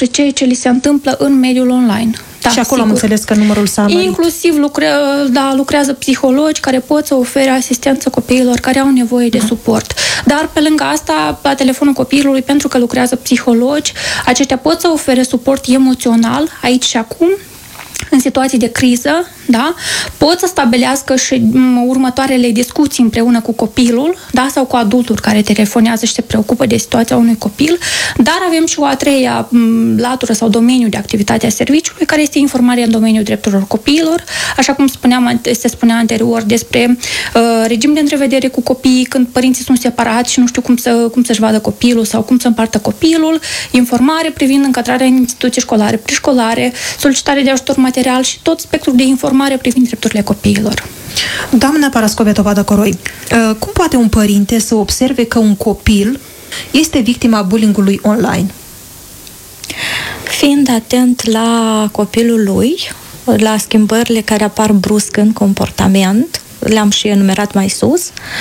despre ceea ce li se întâmplă în mediul online. Da, și acolo am înțeles că numărul s-a mărit. Inclusiv lucrează psihologi care pot să ofere asistență copiilor care au nevoie de suport. Dar pe lângă asta, la telefonul copilului, pentru că lucrează psihologi, aceștia pot să ofere suport emoțional aici și acum, în situații de criză, da? Pot să stabilească și următoarele discuții împreună cu copilul, da? Sau cu adultul care telefonează și se preocupă de situația unui copil, dar avem și o a treia latură sau domeniu de activitate a serviciului, care este informarea în domeniul drepturilor copiilor, așa cum se spunea anterior despre regim de întrevedere cu copiii când părinții sunt separați și nu știu cum să-și vadă copilul sau cum să împartă copilul, informare privind încadrarea în instituții școlare, preșcolare, solicitare de ajutor material și tot spectrul de informare privind drepturile copiilor. Doamna Parascovia Tovada-Coroi, cum poate un părinte să observe că un copil este victima bullying-ului online? Fiind atent la copilul lui, la schimbările care apar brusc în comportament, le-am și enumerat mai sus,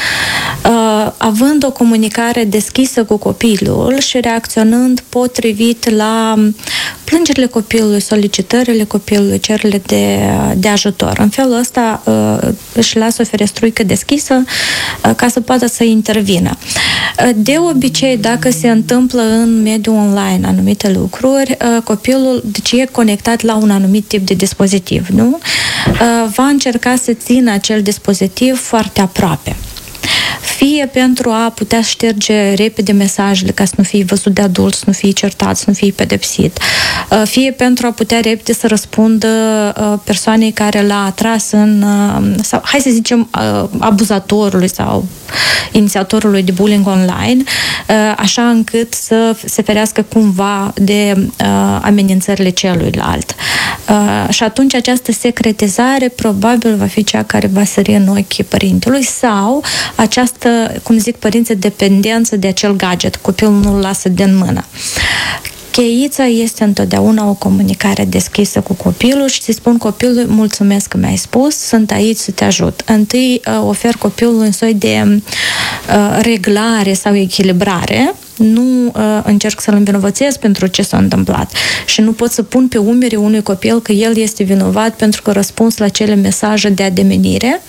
având o comunicare deschisă cu copilul și reacționând potrivit la plângerile copilului, solicitările copilului, cererile de ajutor. În felul ăsta își lasă o ferestruică deschisă ca să poată să intervină. De obicei, dacă se întâmplă în mediul online anumite lucruri, copilul, deci e conectat la un anumit tip de dispozitiv, nu? Va încerca să țină acel dispozitiv foarte aproape. Fie pentru a putea șterge repede mesajele ca să nu fie văzut de adult, să nu fie certat, să nu fie pedepsit, fie pentru a putea repede să răspundă persoanei care l-a atras sau hai să zicem abuzatorului sau inițiatorului de bullying online, așa încât să se ferească cumva de amenințările celuilalt. Și atunci această secretizare probabil va fi cea care va sări în ochii părintelui sau această, cum zic părinții, dependență de acel gadget. Copilul nu-l lasă din mână. Cheița este întotdeauna o comunicare deschisă cu copilul și să-i spun copilului, mulțumesc că mi-ai spus, sunt aici să te ajut. Întâi ofer copilului un soi de reglare sau echilibrare, nu încerc să-l învinovățesc pentru ce s-a întâmplat și nu pot să pun pe umerii unui copil că el este vinovat pentru că răspuns la cele mesaje de ademenire,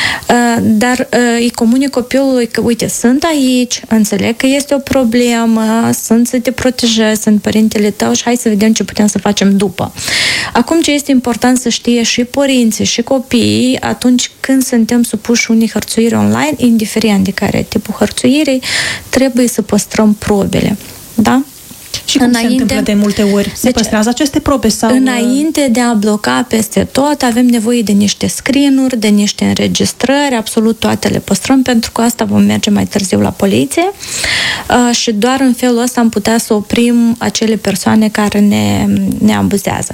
dar îi comunic copilului că, uite, sunt aici, înțeleg că este o problemă, sunt să te protejez, sunt părintele tău și hai să vedem ce putem să facem după. Acum, ce este important să știe și părinții și copiii atunci când suntem supuși unei hărțuiri online, indiferent de care tipul hărțuirii, trebuie să păstrăm probele. Da? Și cum se întâmplă de multe ori? Se păstrează aceste probe sau... Înainte de a bloca peste tot, avem nevoie de niște screen-uri, de niște înregistrări, absolut toate le păstrăm, pentru că asta vom merge mai târziu la poliție și doar în felul ăsta am putea să oprim acele persoane care ne abuzează.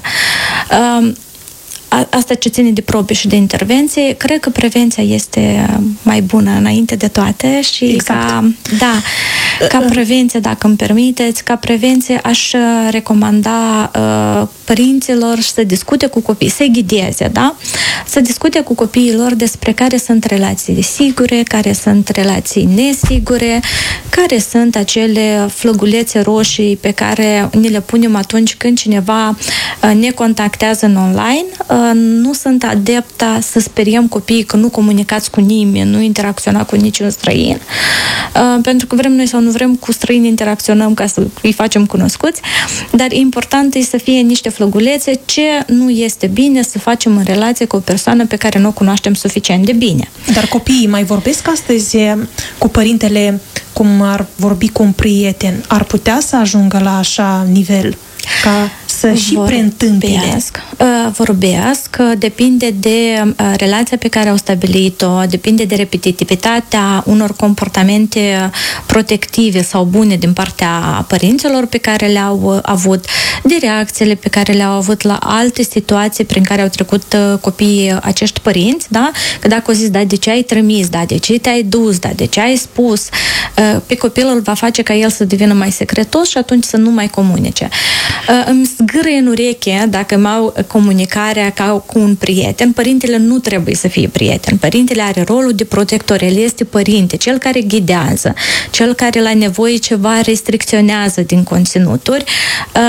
Asta ce ține de probe și de intervenție, cred că prevenția este mai bună înainte de toate și exact. ca prevenție, dacă îmi permiteți, ca prevenție aș recomanda părinților să discute cu copiii, să-i ghideze, da? Să discute cu copiilor despre care sunt relații sigure, care sunt relații nesigure, care sunt acele flăgulețe roșii pe care ni le punem atunci când cineva ne contactează în online. Nu sunt adepta să speriem copiii că nu comunicați cu nimeni, nu interacționa cu niciun străin, pentru că vrem noi sau nu vrem, cu străini interacționăm ca să îi facem cunoscuți, dar important este să fie niște flăgulețe ce nu este bine să facem în relație cu o persoană pe care nu o cunoaștem suficient de bine. Dar copiii mai vorbesc astăzi cu părintele cum ar vorbi cu un prieten? Ar putea să ajungă la așa nivel ca să și preîntâmpine? Vorbesc, depinde de relația pe care au stabilit-o, depinde de repetitivitatea unor comportamente protective sau bune din partea părinților pe care le-au avut, de reacțiile pe care le-au avut la alte situații prin care au trecut copiii acești părinți, da? Că dacă o zis, da, de ce ai trimis, da, de ce te-ai dus, da, de ce ai spus, pe copilul va face ca el să devină mai secretos și atunci să nu mai comunice. Îmi zgârâie în ureche dacă m-au comunicarea ca cu un prieten. Părintele nu trebuie să fie prieten. Părintele are rolul de protector. El este părinte, cel care ghidează, cel care la nevoie ceva restricționează din conținuturi, dar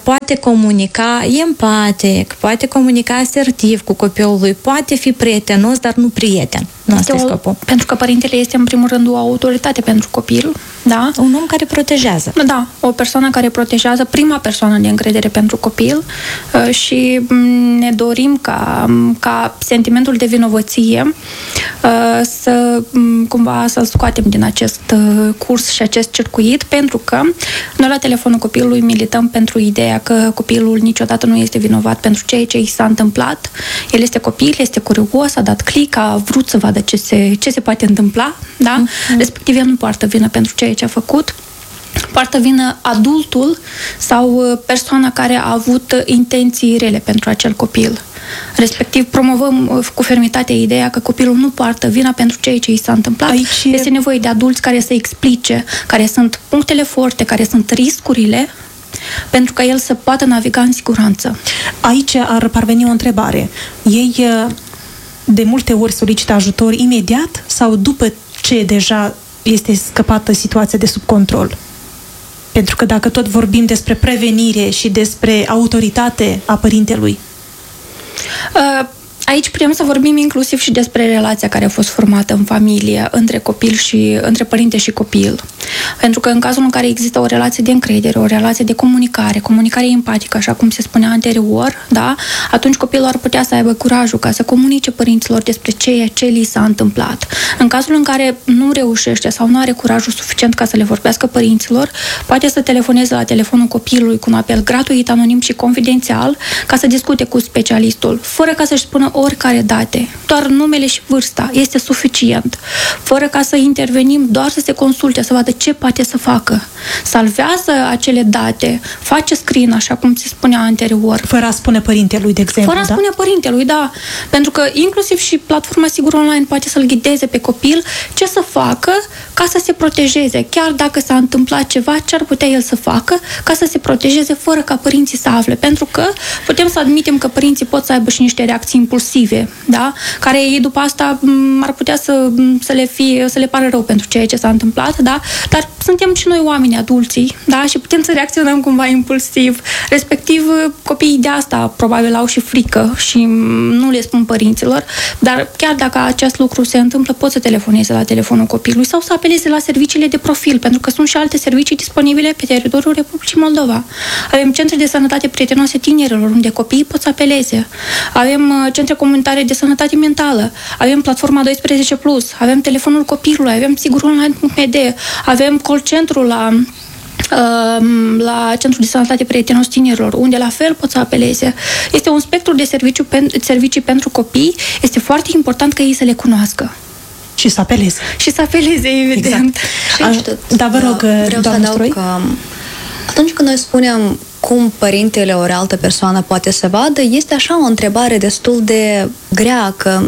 poate comunica empatic, poate comunica asertiv cu copilul lui, poate fi prietenos, dar nu prieten. Nu asta e scopul. Pentru că părintele este în primul rând o autoritate pentru copil, da? Un om care protejează. Da, o persoană care protejează, prima persoană de încredere pentru copil și ne dorim ca sentimentul de vinovăție să cumva să-l scoatem din acest curs și acest circuit, pentru că noi la telefonul copilului milităm pentru ideea că copilul niciodată nu este vinovat pentru ceea ce i s-a întâmplat. El este copil, este curios, a dat click, a vrut să vadă ce se poate întâmpla, da? Respectiv, el nu poartă vină pentru ceea ce a făcut. Poartă vină adultul sau persoana care a avut intenții rele pentru acel copil. Respectiv, promovăm cu fermitate ideea că copilul nu poartă vina pentru ceea ce i s-a întâmplat. Este nevoie de adulți care să explice care sunt punctele forte, care sunt riscurile, pentru ca el să poată naviga în siguranță. Aici ar parveni o întrebare. Ei de multe ori solicită ajutor imediat sau după ce deja este scăpată situația de sub control? Pentru că dacă tot vorbim despre prevenire și despre autoritate a părintelui. Aici putem să vorbim inclusiv și despre relația care a fost formată în familie, între părinte și copil. Pentru că în cazul în care există o relație de încredere, o relație de comunicare empatică, așa cum se spunea anterior, da? Atunci copilul ar putea să aibă curajul ca să comunice părinților despre ceea ce li s-a întâmplat. În cazul în care nu reușește sau nu are curajul suficient ca să le vorbească părinților, poate să telefoneze la telefonul copilului cu un apel gratuit, anonim și confidențial, ca să discute cu specialistul, fără ca să-și spună oricare date, doar numele și vârsta, este suficient, fără ca să intervenim, doar să se consulte, să vadă ce poate să facă. Salvează acele date, face screen, așa cum se spunea anterior. Fără a spune părintelui, de exemplu, Fără a spune părintelui, da. Pentru că inclusiv și platforma Sigur Online poate să-l ghideze pe copil ce să facă ca să se protejeze. Chiar dacă s-a întâmplat ceva, ce ar putea el să facă ca să se protejeze fără ca părinții să afle. Pentru că putem să admitem că părinții pot să aibă și niște reacții impulsive, da? Care ei după asta ar putea să le pară rău pentru ceea ce s-a întâmplat, da? Dar suntem și noi oameni adulții, da? Și putem să reacționăm cumva impulsiv. Respectiv, copiii de asta probabil au și frică și nu le spun părinților, dar chiar dacă acest lucru se întâmplă, pot să telefoneze la telefonul copilului sau să apeleze la serviciile de profil, pentru că sunt și alte servicii disponibile pe teritoriul Republicii Moldova. Avem centre de sănătate prietenoase tinerilor, unde copiii pot să apeleze. Avem centre comunitare de sănătate mentală, avem platforma 12+, avem telefonul copilului, avem siguronline.md, avem call centru la Centrul de Sănătate Prietenos Tinerilor, unde la fel pot să apeleze. Este un spectru de servicii pentru copii. Este foarte important ca ei să le cunoască. Și să apeleze. Și să apeleze, evident. Exact. Da, vă rog, vreau să adaug că atunci când noi spunem cum părintele ori altă persoană poate să vadă, este așa o întrebare destul de grea, că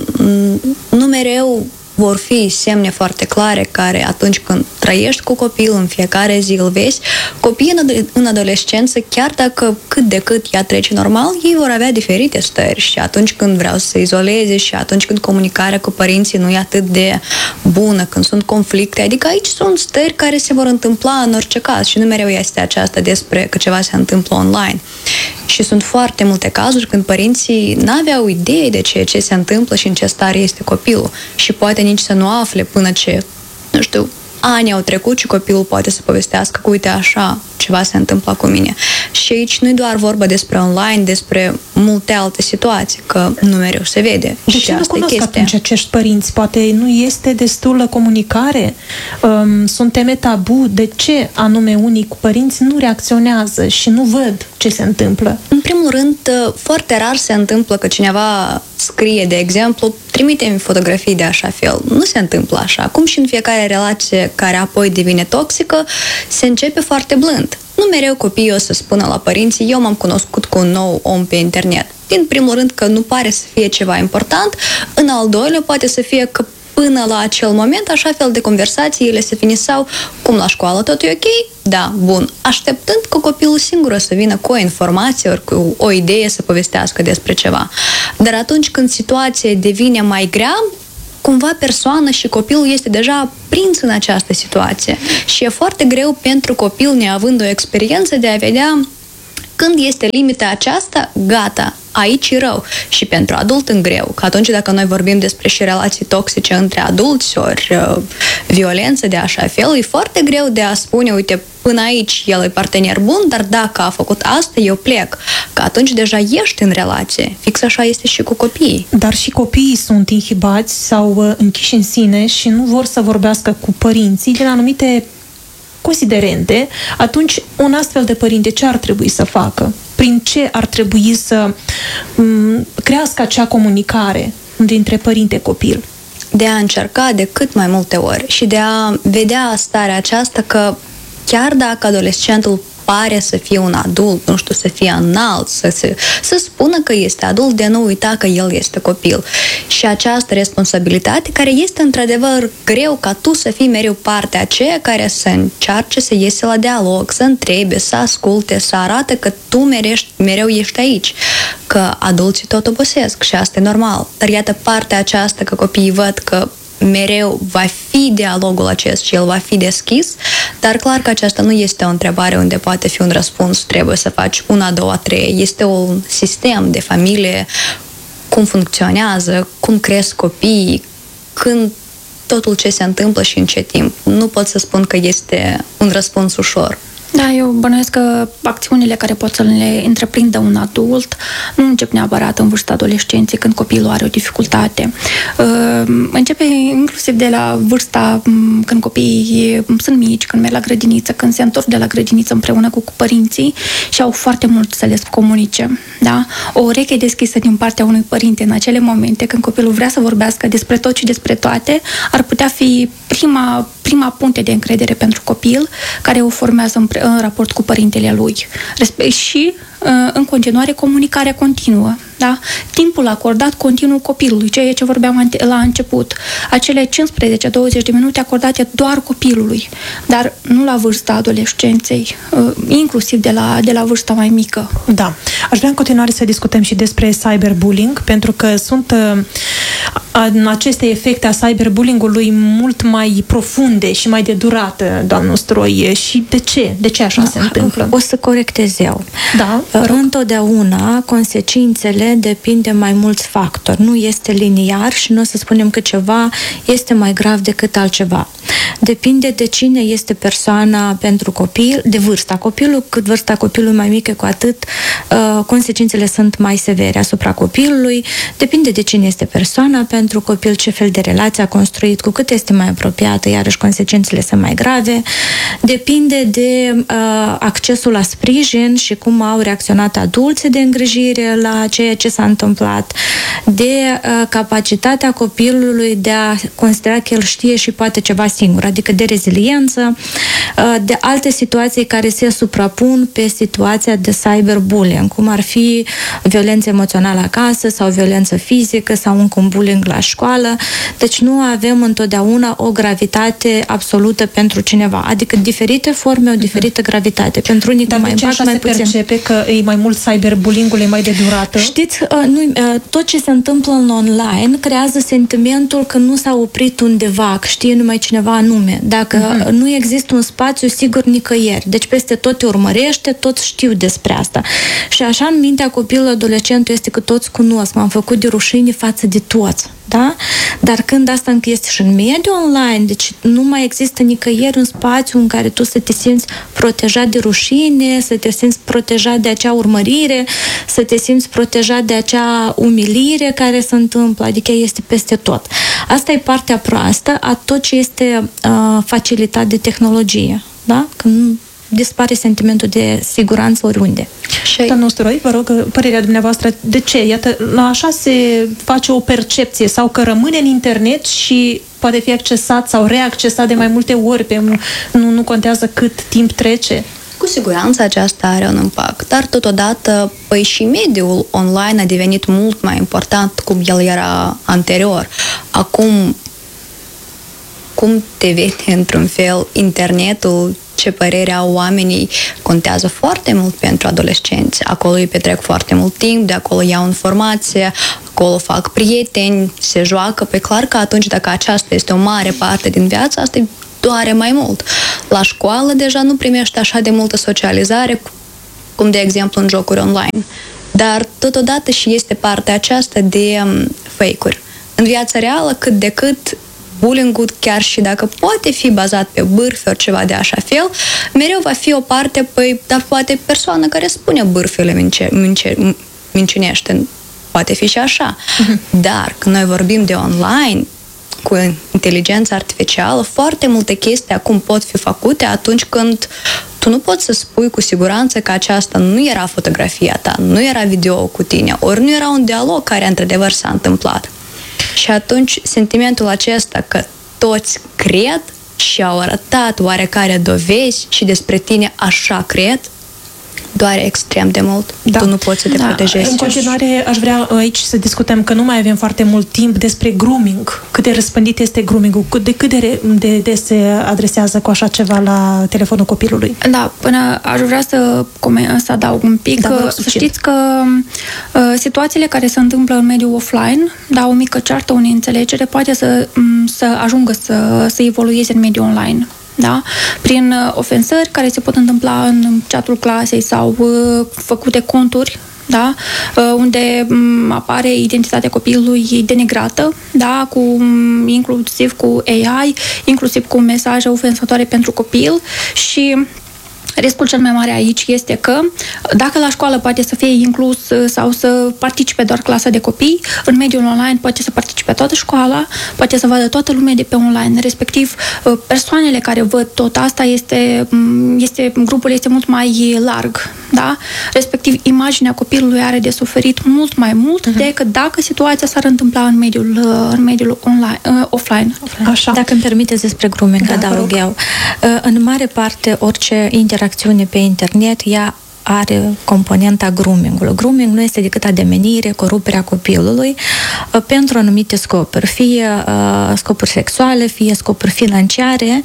nu mereu vor fi semne foarte clare care atunci când trăiești cu copilul în fiecare zi îl vezi. Copiii în adolescență, chiar dacă cât de cât ea trece normal, ei vor avea diferite stări și atunci când vreau să se izoleze și atunci când comunicarea cu părinții nu e atât de bună, când sunt conflicte, adică aici sunt stări care se vor întâmpla în orice caz și nu mereu este aceasta despre că ceva se întâmplă online. Și sunt foarte multe cazuri când părinții n-aveau idee de ceea ce se întâmplă și în ce stare este copilul și poate nici să nu afle până ce, nu știu, ani au trecut și copilul poate să povestească că uite așa, ceva se întâmplă cu mine. Și aici nu e doar vorba despre online, despre multe alte situații, că nu mereu se vede. De ce nu cunosc atunci acești părinți? Poate nu este destulă comunicare? Sunt teme tabu? De ce anume unii părinți nu reacționează și nu văd ce se întâmplă? În primul rând, foarte rar se întâmplă că cineva scrie, de exemplu, trimite-mi fotografii de așa fel. Nu se întâmplă așa. Cum și în fiecare relație care apoi devine toxică, se începe foarte blând. Nu mereu copiii o să spună la părinții, eu m-am cunoscut cu un nou om pe internet. Din primul rând că nu pare să fie ceva important, în al doilea poate să fie că până la acel moment, așa fel de conversații, ele se finisau, cum la școală, tot e ok? Da, bun. Așteptând că copilul singur o să vină cu o informație ori cu o idee să povestească despre ceva. Dar atunci când situația devine mai grea, cumva persoana și copilul este deja prins în această situație. Și e foarte greu pentru copil, neavând o experiență, de a vedea Când este limita aceasta, gata, aici e rău. Și pentru adult în greu. Că atunci dacă noi vorbim despre și relații toxice între adulți ori violență de așa fel, e foarte greu de a spune, uite, până aici el e partener bun, dar dacă a făcut asta, eu plec. Că atunci deja ești în relație. Fix așa este și cu copiii. Dar și copiii sunt inhibați sau închiși în sine și nu vor să vorbească cu părinții din anumite considerente. Atunci, un astfel de părinte ce ar trebui să facă? Prin ce ar trebui să crească acea comunicare dintre părinte-copil? De a încerca de cât mai multe ori și de a vedea starea aceasta că chiar dacă adolescentul pare să fie un adult, nu știu, să fie înalt, să spună că este adult, de nu uita că el este copil. Și această responsabilitate care este într-adevăr greu ca tu să fii mereu partea aceea care să încearce să iese la dialog, să întrebe, să asculte, să arate că tu mereu ești aici, că adulții tot obosesc și asta e normal. Dar iată partea aceasta că copiii văd că mereu va fi dialogul acesta și el va fi deschis, dar clar că aceasta nu este o întrebare unde poate fi un răspuns, trebuie să faci 1, 2, 3. Este un sistem de familie, cum funcționează, cum cresc copiii, când totul ce se întâmplă și în ce timp. Nu pot să spun că este un răspuns ușor. Da, eu bănuiesc că acțiunile care pot să le întreprindă un adult nu încep neapărat în vârsta adolescenței, când copilul are o dificultate. Începe inclusiv de la vârsta când copiii sunt mici, când merg la grădiniță, când se întorc de la grădiniță împreună cu părinții și au foarte mult să le comunice. Da? O ureche deschisă din partea unui părinte în acele momente când copilul vrea să vorbească despre tot și despre toate, ar putea fi prima punte de încredere pentru copil, care o formează în raport cu părintele lui. Și, în continuare, comunicarea continuă. Da? Timpul acordat continuu copilului, ceea ce vorbeam la început. Acele 15-20 de minute acordate doar copilului, dar nu la vârsta adolescenței, inclusiv de la vârsta mai mică. Da. Aș vrea în continuare să discutăm și despre cyberbullying, pentru că sunt aceste efecte a cyberbullying-ului mult mai profunde și mai de durată, doamnă Stroi. Și de ce? De ce așa se întâmplă? O să corectez eu. Da, întotdeauna consecințele depind de mai mulți factori. Nu este liniar și nu o să spunem că ceva este mai grav decât altceva. Depinde de cine este persoana pentru copil, de vârsta copilului, cât vârsta copilului mai mică, cu atât consecințele sunt mai severe asupra copilului. Depinde de cine este persoana pentru copil, ce fel de relație a construit, cu cât este mai apropiată, iarăși consecințele sunt mai grave. Depinde de accesul la sprijin și cum au reacționat adulții de îngrijire la ceea ce s-a întâmplat, de capacitatea copilului de a considera că el știe și poate ceva singur, adică de reziliență, de alte situații care se suprapun pe situația de cyberbullying, cum ar fi violență emoțională acasă sau violență fizică sau un bullying la școală. Deci nu avem întotdeauna o gravitate absolută pentru cineva, adică diferite forme, o diferită gravitate. Pentru unii mai impact, mai puțin. Percepe că e mai mult cyberbullying-ul, e mai de durată? Știți, tot ce se întâmplă în online creează sentimentul că nu s-a oprit undeva, că știe numai cineva anume. Dacă nu există un spațiu sigur nicăieri. Deci peste tot te urmărește, toți știu despre asta. Și așa în mintea copilului adolescent este că toți cunosc, m-am făcut de rușine față de toți. Da? Dar când asta încă este și în mediul online, deci nu mai există nicăieri un spațiu în care tu să te simți protejat de rușine, să te simți protejat de acea urmărire, să te simți protejat de acea umilire care se întâmplă, adică este peste tot. Asta e partea proastă a tot ce este facilitat de tehnologie. Da? Când dispare sentimentul de siguranță oriunde. Doamna Usturoi, vă rog, părerea dumneavoastră, de ce? Iată, așa se face o percepție, sau că rămâne în internet și poate fi accesat sau reaccesat de mai multe ori, nu contează cât timp trece? Cu siguranță aceasta are un impact, dar totodată și mediul online a devenit mult mai important cum el era anterior. Acum, cum te vede într-un fel internetul, ce părere au oamenii, contează foarte mult pentru adolescenți. Acolo îi petrec foarte mult timp, de acolo iau informație, acolo fac prieteni, se joacă. Pe clar că atunci, dacă aceasta este o mare parte din viață, asta îi doare mai mult. La școală deja nu primești așa de multă socializare cum de exemplu în jocuri online. Dar totodată și este partea aceasta de fake-uri. În viața reală, cât de cât, bullying-ul, chiar și dacă poate fi bazat pe bârfe ori ceva de așa fel, mereu va fi o parte, dar poate persoana care spune bârfele minciunește, poate fi și așa. Dar când noi vorbim de online, cu inteligența artificială, foarte multe chestii acum pot fi făcute atunci când tu nu poți să spui cu siguranță că aceasta nu era fotografia ta, nu era video cu tine, ori nu era un dialog care într-adevăr s-a întâmplat. Și atunci sentimentul acesta că toți cred și au arătat oarecare dovezi și despre tine așa cred, doare extrem de mult. Da. Tu nu poți să te protejezi. În continuare, aș vrea aici să discutăm că nu mai avem foarte mult timp despre grooming. Cât de răspândit este grooming-ul? Cât de des se adresează cu așa ceva la telefonul copilului? Da, până aș vrea să adaug un pic. Să știți că situațiile care se întâmplă în mediul offline, o mică ceartă, o neînțelegere, poate să ajungă să evolueze în mediul online. Da? Prin ofensări care se pot întâmpla în chatul clasei sau făcute conturi, da? Unde apare identitatea copilului denigrată, da? Inclusiv cu AI, inclusiv cu mesaje ofensatoare pentru copil și riscul cel mai mare aici este că dacă la școală poate să fie inclus sau să participe doar clasa de copii, în mediul online poate să participe toată școala, poate să vadă toată lumea de pe online, respectiv persoanele care văd tot asta grupul este mult mai larg, da? Respectiv imaginea copilului are de suferit mult mai mult decât dacă situația s-ar întâmpla în mediul online, offline. Așa. Dacă îmi permiteți despre grooming, adaug eu. În mare parte, orice interacțiune pe internet, ea are componenta grooming-ului. Grooming nu este decât ademenire, coruperea copilului pentru anumite scopuri, fie scopuri sexuale, fie scopuri financiare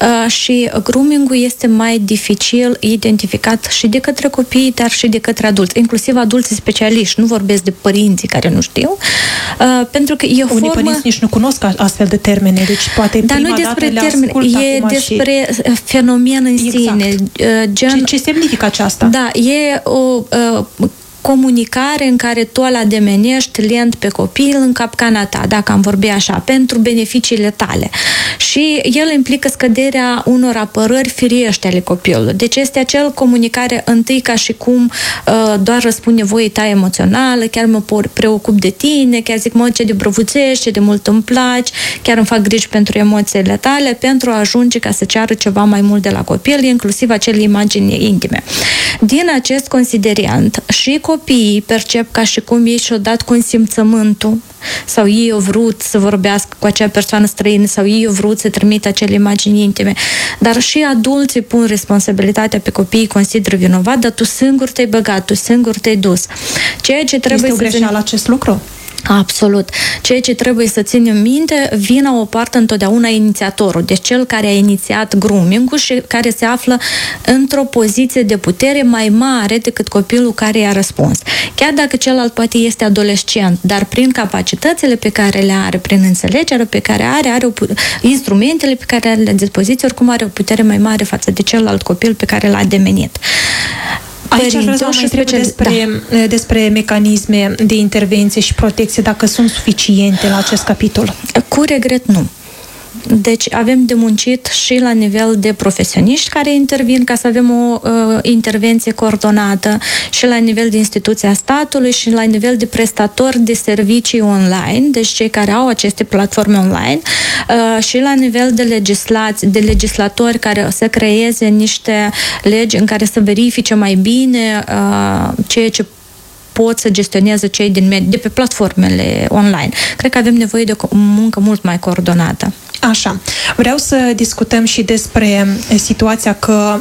și grooming-ul este mai dificil identificat și de către copii, dar și de către adulți, inclusiv adulții specialiști. Nu vorbesc de părinții care nu știu, pentru că e unii părinți nici nu cunosc astfel de termene, deci poate prima dată le ascult e despre fenomen în sine. Ce semnifică aceasta? Da, e o comunicare în care tu îl ademenești lent pe copil în capcana ta, dacă am vorbit așa, pentru beneficiile tale. Și el implică scăderea unor apărări firești ale copilului. Deci este acel comunicare întâi ca și cum doar răspund nevoii ta emoțională, chiar mă preocup de tine, chiar zic, ce de brăvuțești, ce de mult îmi placi, chiar îmi fac griji pentru emoțiile tale, pentru a ajunge ca să ceară ceva mai mult de la copil, inclusiv acele imagini intime. Din acest considerent, și copiii percep ca și cum ei și-au dat consimțământul sau ei au vrut să vorbească cu acea persoană străină sau ei au vrut să trimită acele imagini intime. Dar și adulții pun responsabilitatea pe copii, consideră vinovat, dar tu singur te-ai băgat, tu singur te-ai dus. Ceea ce trebuie este o greșeală acest lucru? Absolut. Ceea ce trebuie să ținem minte, vina o poartă întotdeauna inițiatorul, deci cel care a inițiat grooming-ul și care se află într-o poziție de putere mai mare decât copilul care i-a răspuns. Chiar dacă celălalt poate este adolescent, dar prin capacitățile pe care le are, prin înțelegerea pe care are instrumentele pe care are la dispoziție, oricum are o putere mai mare față de celălalt copil pe care l-a ademenit. Aici aș vrea să mai întreb despre mecanisme de intervenție și protecție, dacă sunt suficiente la acest capitol. Cu regret, nu. Deci avem de muncit și la nivel de profesioniști care intervin ca să avem o intervenție coordonată și la nivel de instituția statului și la nivel de prestatori de servicii online, deci cei care au aceste platforme online și la nivel de legislatori care să creeze niște legi în care să verifice mai bine ceea ce pot să gestioneze cei de pe platformele online. Cred că avem nevoie de o muncă mult mai coordonată. Așa. Vreau să discutăm și despre situația că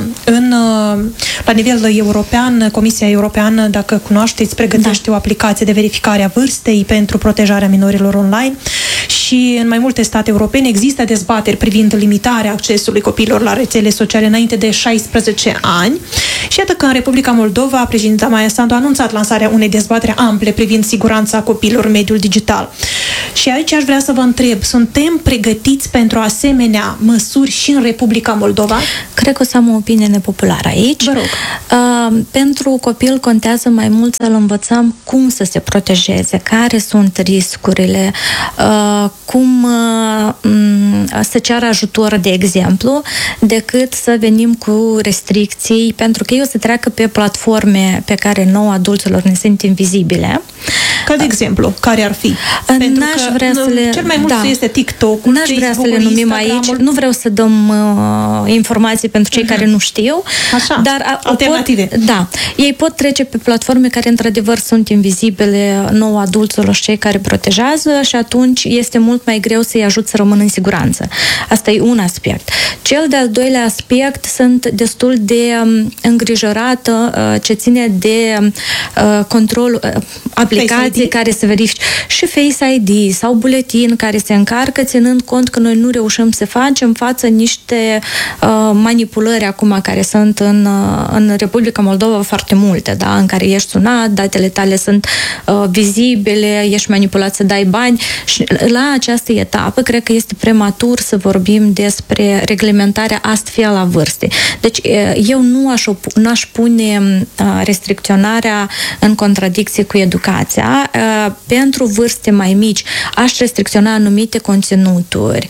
la nivel european, Comisia Europeană, dacă cunoașteți, pregătește o aplicație de verificare a vârstei pentru protejarea minorilor online și în mai multe state europene există dezbateri privind limitarea accesului copiilor la rețele sociale înainte de 16 ani. Și iată că în Republica Moldova, președinta Maia Sandu a anunțat lansarea unei dezbateri ample privind siguranța copiilor în mediul digital. Și aici aș vrea să vă întreb, suntem pregătiți pentru asemenea măsuri și în Republica Moldova? Cred că o să am o opinie nepopulară aici. Vă rog. Pentru copil contează mai mult să-l învățăm cum să se protejeze, care sunt riscurile, cum să ceară ajutor, de exemplu, decât să venim cu restricții, pentru că ei o să treacă pe platforme pe care nouă adulților ne sunt invizibile. Ca de exemplu, care ar fi? Pentru că cel mai mult este TikTok-ul, n-aș vrea să le numim aici, nu vreau să dăm informații pentru cei care nu știu. Așa, dar alternative. Ei pot trece pe platforme care într-adevăr sunt invizibile nouă adulților și cei care protejează și atunci este mult mai greu să-i ajut să rămână în siguranță. Asta e un aspect. Cel de-al doilea aspect, sunt destul de îngrijorată ce ține de control aplicații care să verifice și Face ID sau buletin care se încarcă, ținând cont că noi nu reușim să facem față niște manipulări acum care sunt în Republica Moldova foarte multe, da? În care ești sunat, datele tale sunt vizibile, ești manipulat să dai bani și la această etapă cred că este prematur să vorbim despre reglementarea astfel a vârstei. Deci eu nu aș pune restricționarea în contradicție cu educația. Pentru vârste mai mici aș restricționa anumite conținuturi,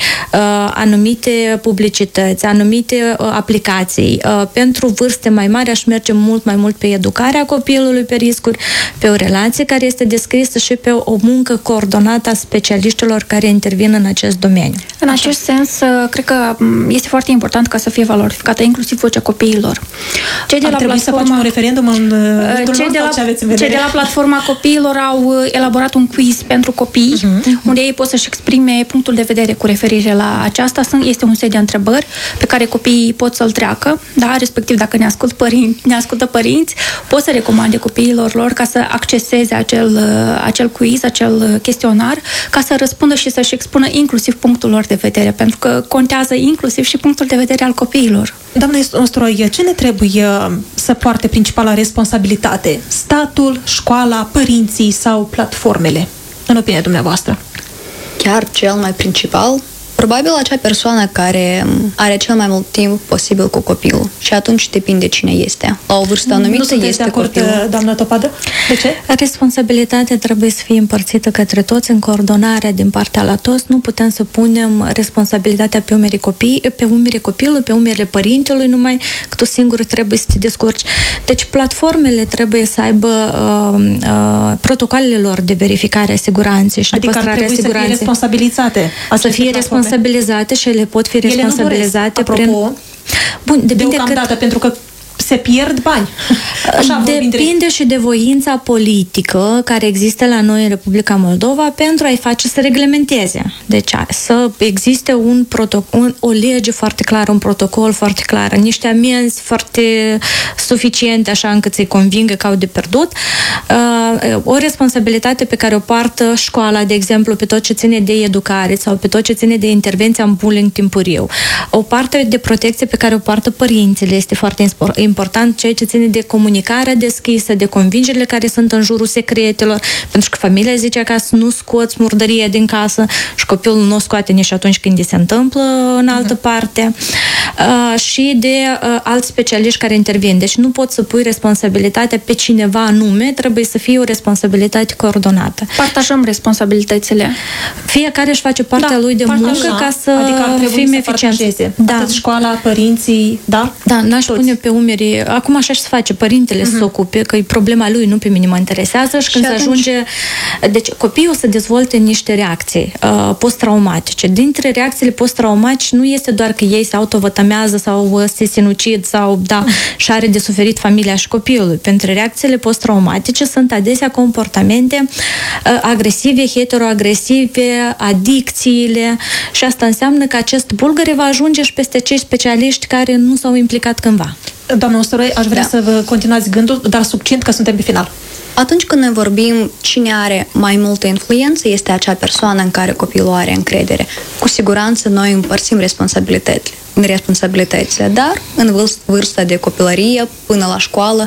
anumite publicități, anumite aplicații. Pentru vârste mai mari aș merge mult mai mult pe educarea copilului, pe riscuri, pe o relație care este descrisă și pe o muncă coordonată a specialiștilor care intervin în acest domeniu. În acest sens, cred că este foarte important ca să fie valorificată inclusiv vocea copiilor. Cei de la platforma, să facem un referendum în cei de la platforma copiilor au elaborat un quiz pentru copii, unde ei pot să-și exprime punctul de vedere cu referire la aceasta. Este un set de întrebări pe care copiii pot să-l treacă, da? Respectiv dacă ne ascultă părinți, pot să recomande copiilor lor ca să acceseze acel quiz, acel chestionar, ca să răspundă și să-și expună inclusiv punctul lor de vedere, pentru că contează inclusiv și punctul de vedere al copiilor. Doamne Ostroi, ce ne trebuie să poarte principala responsabilitate? Statul, școala, părinții sau platformele? În opinia dumneavoastră. Chiar cel mai principal, probabil acea persoană care are cel mai mult timp posibil cu copilul. Și atunci depinde cine este. La o vârstă anumită este de acord, copilul. Doamna Topadă? De ce? Responsabilitatea trebuie să fie împărțită către toți în coordonarea din partea la toți. Nu putem să punem responsabilitatea pe umerii copilului, pe umerile părintelui, numai că tu singur trebuie să te descurci. Deci platformele trebuie să aibă protocolele lor de verificare a siguranței și de păstrare a siguranței. Să fie responsabilizate. Să fie responsabilizate și ele pot fi responsabilizate prin... Bun, deocamdată, pentru că se pierd bani. Așa depinde și de voința politică care există la noi în Republica Moldova pentru a-i face să reglementeze. Deci să existe o lege foarte clară, un protocol foarte clar, niște amenzi foarte suficiente așa încât să-i convingă că au de pierdut. O responsabilitate pe care o poartă școala, de exemplu, pe tot ce ține de educare sau pe tot ce ține de intervenția în bullying timpuriu. O parte de protecție pe care o poartă părinții este foarte important, ceea ce ține de comunicarea deschisă, de convingerile care sunt în jurul secretelor, pentru că familia zice că nu scoți murdărie din casă și copilul nu o scoate nici atunci când se întâmplă în altă parte. Și de alți specialiști care intervin. Deci nu poți să pui responsabilitatea pe cineva anume, trebuie să fie o responsabilitate coordonată. Partajăm responsabilitățile. Fiecare își face partea lui de muncă ca să fim eficienți. Atât școala, părinții, da? Da, n-aș pune pe umeri. Acum așa se face, părintele să se ocupe, că e problema lui, nu pe mine mă interesează și când se ajunge... Deci copiii o să dezvolte niște reacții post-traumatice. Dintre reacțiile post-traumatice nu este doar că ei se autovătămează sau se sinucid sau, și are de suferit familia și copilul. Pentru reacțiile post-traumatice sunt adesea comportamente agresive, heteroagresive, adicțiile și asta înseamnă că acest bulgăre va ajunge și peste cei specialiști care nu s-au implicat cândva. Doamna Ostoroi, aș vrea să vă continuați gândul, dar succint că suntem pe final. Atunci când ne vorbim cine are mai multă influență, este acea persoană în care copilul are încredere. Cu siguranță noi împărțim responsabilitățile, dar în vârsta de copilărie până la școală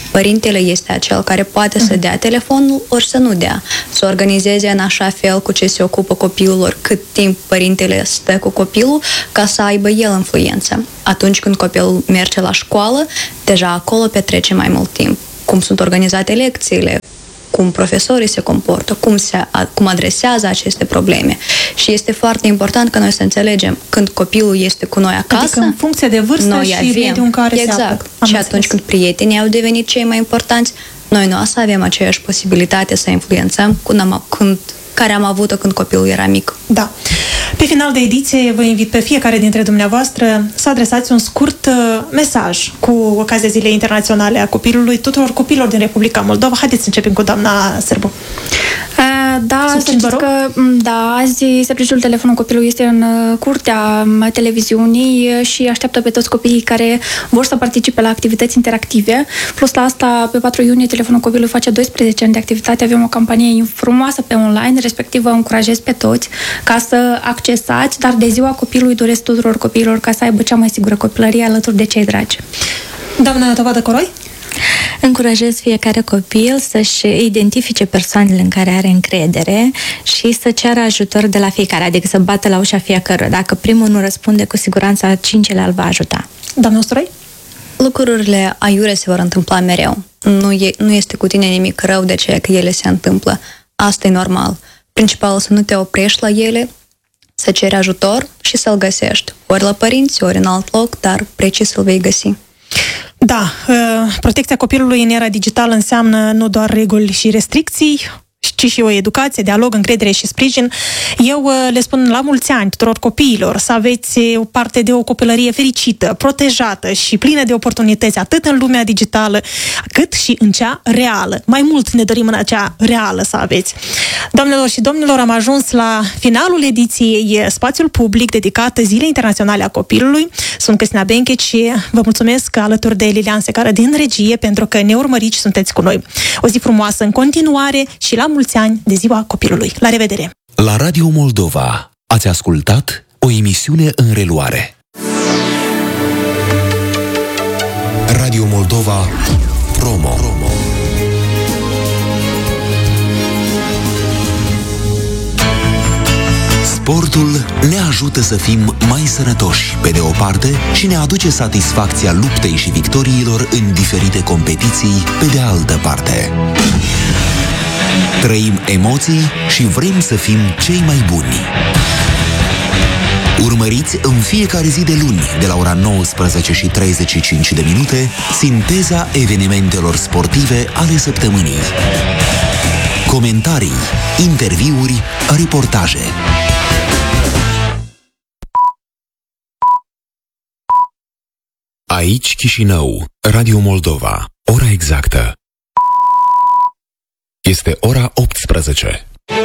Părintele este acel care poate să dea telefonul ori să nu dea. Să organizeze în așa fel cu ce se ocupă copilul, ori cât timp părintele stă cu copilul, ca să aibă el influență. Atunci când copilul merge la școală, deja acolo petrece mai mult timp. Cum sunt organizate lecțiile, cum profesorii se comportă, cum adresează aceste probleme. Și este foarte important că noi să înțelegem când copilul este cu noi acasă, adică în funcție de vârstă și mediul în care se află. Și atunci când prietenii au devenit cei mai importanți, noi nu o să avem aceeași posibilitate să influențăm care am avut-o când copilul era mic. Da. Pe final de ediție vă invit pe fiecare dintre dumneavoastră să adresați un scurt mesaj cu ocazia Zilei Internaționale a Copilului tuturor copiilor din Republica Moldova. Haideți să începem cu doamna Sârbu. Da, să știți că azi serviciul telefonul copilului este în curtea televiziunii și așteaptă pe toți copiii care vor să participe la activități interactive. Plus la asta, pe 4 iunie, telefonul copilului face 12 ani de activitate. Avem o campanie frumoasă pe online, respectiv vă încurajez pe toți ca să accesați, dar de ziua copilului doresc tuturor copiilor ca să aibă cea mai sigură copilărie alături de cei dragi. Doamna Tovadă Coroi? Încurajez fiecare copil să-și identifice persoanele în care are încredere și să ceară ajutor de la fiecare, adică să bată la ușa fiecăruia. Dacă primul nu răspunde, cu siguranță al cincilea îl va ajuta. Doamna Usturoi? Lucrurile aiure se vor întâmpla mereu. Nu este cu tine nimic rău de ceea că ele se întâmplă. Asta e normal. Principal să nu te oprești la ele, să ceri ajutor și să-l găsești. Ori la părinți, ori în alt loc, dar precis să-l vei găsi. Da, protecția copilului în era digitală înseamnă nu doar reguli și restricții, ci și o educație, dialog, încredere și sprijin. Eu le spun la mulți ani tuturor copiilor să aveți o parte de o copilărie fericită, protejată și plină de oportunități, atât în lumea digitală, cât și în cea reală. Mai mult ne dorim în acea reală să aveți. Doamnelor și domnilor, am ajuns la finalul ediției Spațiul Public dedicat Zilei Internaționale a Copilului. Sunt Cristina Benchec și vă mulțumesc alături de Lilian Secară din regie pentru că ne urmăriți și sunteți cu noi. O zi frumoasă în continuare și la mulți ani de Ziua Copilului. La revedere! La Radio Moldova ați ascultat o emisiune în reluare. Radio Moldova Promo. Sportul ne ajută să fim mai sănătoși, pe de o parte, și ne aduce satisfacția luptei și victoriilor în diferite competiții, pe de altă parte. Trăim emoții și vrem să fim cei mai buni. Urmăriți în fiecare zi de luni, de la ora 19:35, sinteza evenimentelor sportive ale săptămânii. Comentarii, interviuri, reportaje. Aici Chișinău, Radio Moldova. Ora exactă este ora 18.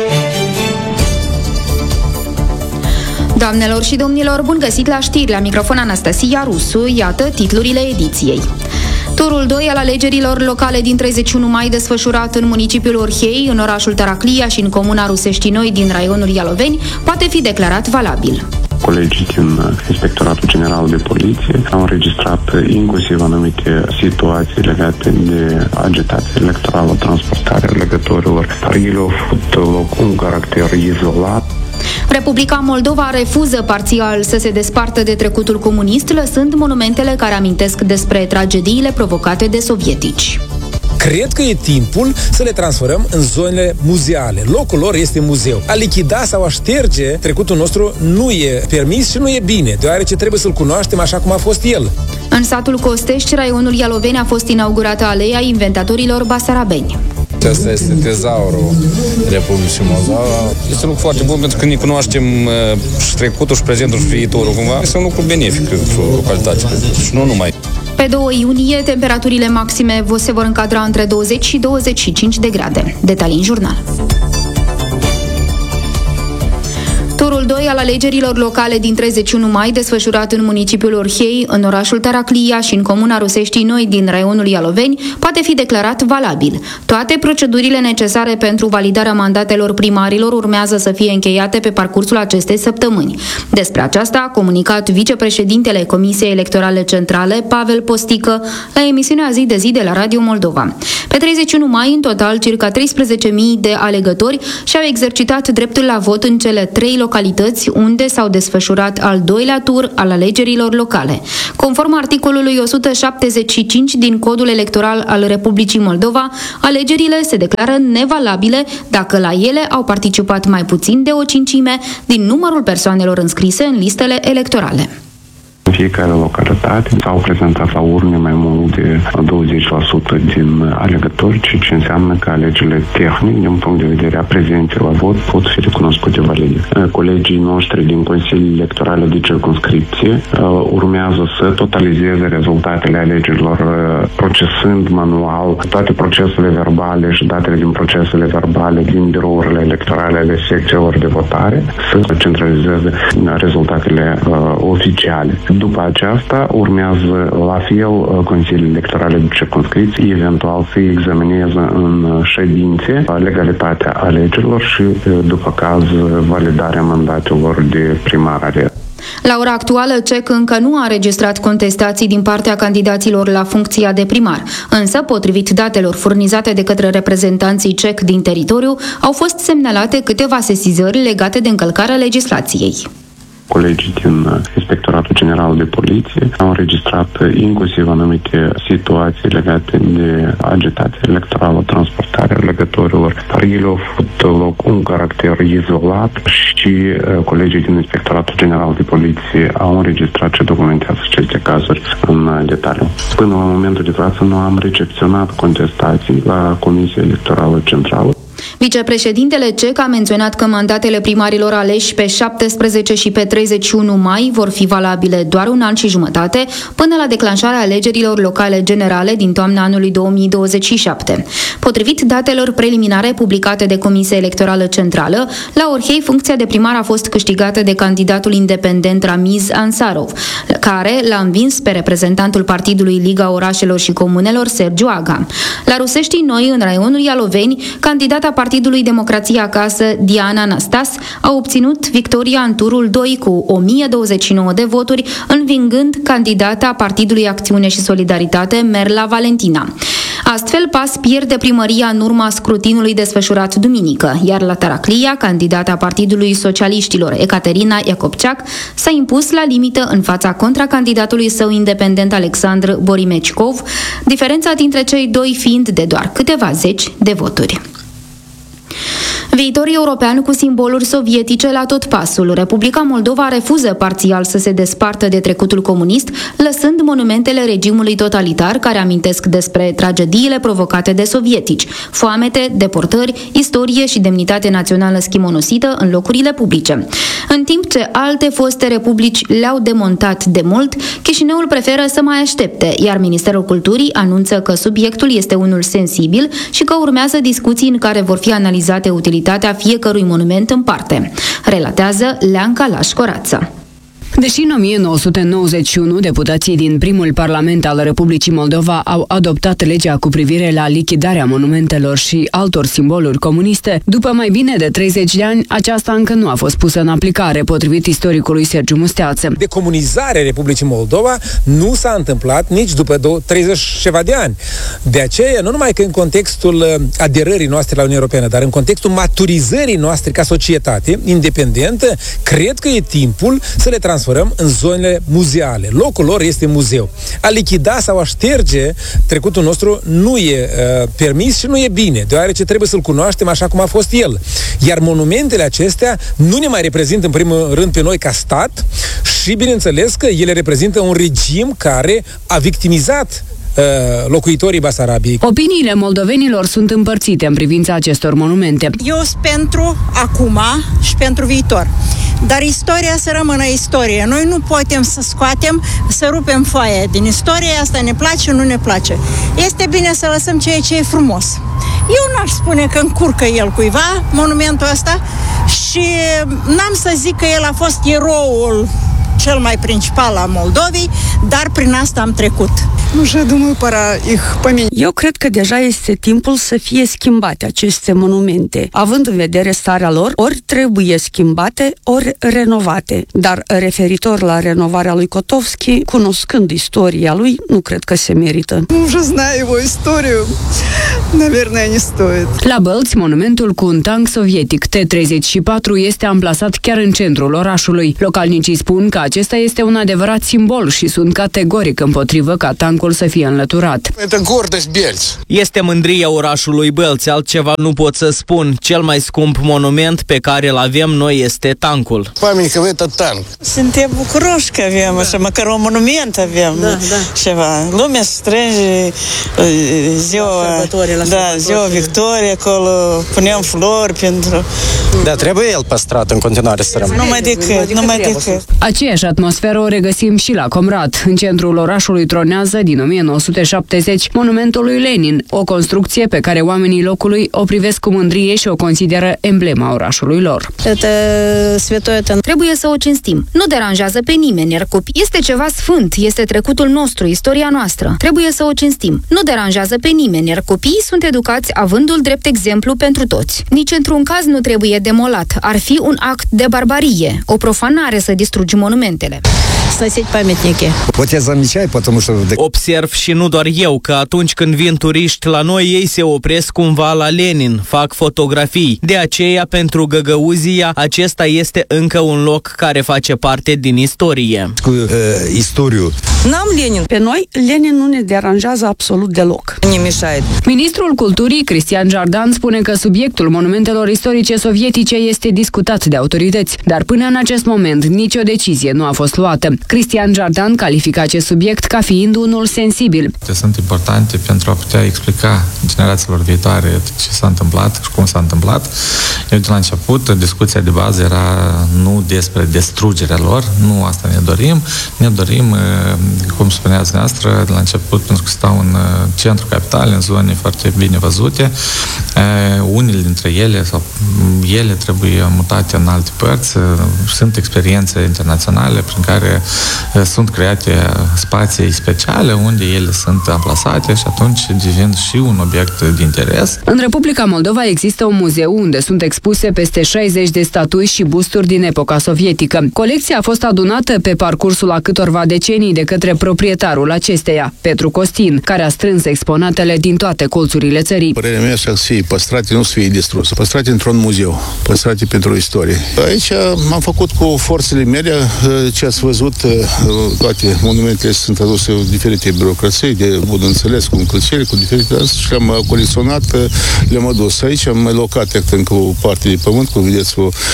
Doamnelor și domnilor, bun găsit la știri, la microfon Anastasia Rusu, iată titlurile ediției. Turul 2 al alegerilor locale din 31 mai desfășurat în municipiul Orhei, în orașul Taraclia și în comuna Rusești Noi din raionul Ialoveni, poate fi declarat valabil. Colegii din Inspectoratul General de Poliție au înregistrat inclusiv anumite situații legate de agitație electorală, transportarea legătorilor, dar ele au avut loc cu un caracter izolat. Republica Moldova refuză parțial să se despartă de trecutul comunist, lăsând monumentele care amintesc despre tragediile provocate de sovietici. Cred că e timpul să le transformăm în zonele muzeale. Locul lor este muzeu. A lichida sau a șterge trecutul nostru nu e permis și nu e bine, deoarece trebuie să-l cunoaștem așa cum a fost el. În satul Costești, raionul Ialoveni, a fost inaugurată aleea inventatorilor basarabeni. Asta este tezaurul Republicii Moldova. Este un lucru foarte bun pentru că ne cunoaștem și trecutul, și prezentul, și viitorul cumva. Este un lucru benefic pentru localitate și nu numai. Pe 2 iunie, temperaturile maxime se vor încadra între 20 și 25 de grade. Detalii în jurnal. Turul 2 al alegerilor locale din 31 mai, desfășurat în municipiul Orhei, în orașul Taraclia și în comuna Ruseștii Noi din raionul Ialoveni, poate fi declarat valabil. Toate procedurile necesare pentru validarea mandatelor primarilor urmează să fie încheiate pe parcursul acestei săptămâni. Despre aceasta a comunicat vicepreședintele Comisiei Electorale Centrale, Pavel Postică, la emisiunea Zi de Zi de la Radio Moldova. Pe 31 mai, în total, circa 13.000 de alegători și-au exercitat dreptul la vot în cele 3 localități unde s-au desfășurat al doilea tur al alegerilor locale. Conform articolului 175 din Codul Electoral al Republicii Moldova, alegerile se declară nevalabile dacă la ele au participat mai puțin de o cincime din numărul persoanelor înscrise în listele electorale. În fiecare localitate s-au prezentat la urne mai mult de 20% din alegători, ceea ce înseamnă că alegerile tehnic, din punct de vedere a prezenței la vot, pot fi recunoscute valide. Colegii noștri din Consiliul Electoral de Circumscripție urmează să totalizeze rezultatele alegerilor, procesând manual toate procesele verbale și datele din procesele verbale din birourile electorale ale secțiilor de votare, să centralizeze rezultatele oficiale. După aceasta, urmează la fel Consiliul Electoral de Circumscripție, eventual să examineze în ședințe legalitatea alegerilor și, după caz, validarea mandatelor de primar. La ora actuală, CEC încă nu a înregistrat contestații din partea candidaților la funcția de primar, însă, potrivit datelor furnizate de către reprezentanții CEC din teritoriu, au fost semnalate câteva sesizări legate de încălcarea legislației. Colegii din Inspectoratul General de Poliție au înregistrat inclusiv anumite situații legate de agitație electorală, transportarea alegătorilor, dar ele au avut loc un caracter izolat și colegii din Inspectoratul General de Poliție au înregistrat și documentează aceste cazuri în detaliu. Până la momentul de față nu am recepționat contestații la Comisia Electorală Centrală. Vicepreședintele CEC a menționat că mandatele primarilor aleși pe 17 și pe 31 mai vor fi valabile doar un an și jumătate, până la declanșarea alegerilor locale generale din toamna anului 2027. Potrivit datelor preliminare publicate de Comisia Electorală Centrală, la Orhei funcția de primar a fost câștigată de candidatul independent Ramiz Ansarov, care l-a învins pe reprezentantul partidului Liga Orașelor și Comunelor, Sergiu Aga. La Ruseștii Noi, în raionul Ialoveni, candidata Partidului Democrația Acasă, Diana Anastas, a obținut victoria în turul 2 cu 1029 de voturi, învingând candidata Partidului Acțiune și Solidaritate, Merla Valentina. Astfel, PAS pierde primăria în urma scrutinului desfășurat duminică, iar la Taraclia, candidata Partidului Socialiștilor, Ecaterina Iacobceac, s-a impus la limită în fața contracandidatului său independent Alexandru Borimecicov, diferența dintre cei doi fiind de doar câteva zeci de voturi. Viitor european cu simboluri sovietice la tot pasul. Republica Moldova refuză parțial să se despartă de trecutul comunist, lăsând monumentele regimului totalitar care amintesc despre tragediile provocate de sovietici, foamete, deportări, istorie și demnitate națională schimonosită în locurile publice. În timp ce alte foste republici le-au demontat de mult, Chișinăul preferă să mai aștepte, iar Ministerul Culturii anunță că subiectul este unul sensibil și că urmează discuții în care vor fi analizate utilitatea fiecărui monument în parte, relatează Leanca Laș-Corață. Deși în 1991 deputații din primul parlament al Republicii Moldova au adoptat legea cu privire la lichidarea monumentelor și altor simboluri comuniste, după mai bine de 30 de ani, aceasta încă nu a fost pusă în aplicare, potrivit istoricului Sergiu Musteață. Decomunizarea Republicii Moldova nu s-a întâmplat nici după 30 ceva de ani. De aceea, nu numai că în contextul aderării noastre la Uniunea Europeană, dar în contextul maturizării noastre ca societate independentă, cred că e timpul să le transformăm în zonele muzeale. Locul lor este muzeu. A lichida sau a șterge trecutul nostru nu e permis și nu e bine, deoarece trebuie să-l cunoaștem așa cum a fost el. Iar monumentele acestea nu ne mai reprezintă în primul rând pe noi ca stat și, bineînțeles, că ele reprezintă un regim care a victimizat locuitorii Basarabiei. Opiniile moldovenilor sunt împărțite în privința acestor monumente. Eu sunt pentru acum și pentru viitor. Dar istoria să rămână istorie. Noi nu putem să scoatem, să rupem foaia din istorie, asta ne place, nu ne place. Este bine să lăsăm ceea ce e frumos. Eu n-aș spune că încurcă el cuiva monumentul ăsta, și n-am să zic că el a fost eroul cel mai principal al Moldovei, dar prin asta am trecut. Eu cred că deja este timpul să fie schimbate aceste monumente. Având în vedere starea lor, ori trebuie schimbate, ori renovate. Dar referitor la renovarea lui Kotovski, cunoscând istoria lui, nu cred că se merită. La Bălți, monumentul cu un tank sovietic T-34 este amplasat chiar în centrul orașului. Localnicii spun că acesta este un adevărat simbol și sunt categoric împotrivă ca tancul să fie înlăturat. Este mândria orașului Bălți, altceva nu pot să spun. Cel mai scump monument pe care îl avem noi este tancul. Suntem bucuroși că avem așa, măcar un monument avem. Ceva. Lumea se strânge ziua Victoriei, acolo punem flori pentru... Da, trebuie el păstrat în continuare să rămână. Numai decât. Aceeași atmosferă o regăsim și la Comrat. În centrul orașului tronează, din 1970, monumentul lui Lenin, o construcție pe care oamenii locului o privesc cu mândrie și o consideră emblema orașului lor. Trebuie să o cinstim. Nu deranjează pe nimeni, iar copii. Este ceva sfânt, este trecutul nostru, istoria noastră. Trebuie să o cinstim. Nu deranjează pe nimeni, iar copiii sunt educați avându-l drept exemplu pentru toți. Nici într-un caz nu trebuie demolat. Ar fi un act de barbarie, o profanare să distrugi monumentele. Observ și nu doar eu că atunci când vin turiști la noi, ei se opresc cumva la Lenin, fac fotografii. De aceea, pentru Găgăuzia, acesta este încă un loc care face parte din istorie. Istoriu. N-am Lenin. Pe noi, Lenin nu ne deranjează absolut deloc. Ministrul Culturii, Cristian Jardan, spune că subiectul monumentelor istorice sovietice este discutat de autorități, dar până în acest moment nicio decizie nu a fost luată. Cristian Jardan califică acest subiect ca fiind unul sensibil. Sunt importante pentru a putea explica generațiilor viitoare ce s-a întâmplat și cum s-a întâmplat. Eu de la început, discuția de bază era nu despre distrugerea lor, nu asta ne dorim. Ne dorim, cum spuneați dumneavoastră, de la început, pentru că stau în centru capital, în zone foarte bine văzute, unele dintre ele sau ele trebuie mutate în alte părți. Sunt experiențe internaționale prin care sunt create spații speciale unde ele sunt amplasate și atunci devin și un obiect de interes. În Republica Moldova există un muzeu unde sunt expuse peste 60 de statui și busturi din epoca sovietică. Colecția a fost adunată pe parcursul a câtorva decenii de către proprietarul acesteia, Petru Costin, care a strâns exponatele din toate colțurile țării. Părerea mea să fie păstrate, nu să fie distruse, păstrate într-un muzeu, păstrate pentru istorie. Aici am făcut cu forțele mele, ce ați văzut, toate monumentele sunt aduse cu diferite birocrații, de bun înțeles, cu încălcire, cu diferite și le-am colecționat, le-am adus aici, am mai locat încă o parte de pământ, cum vedeți,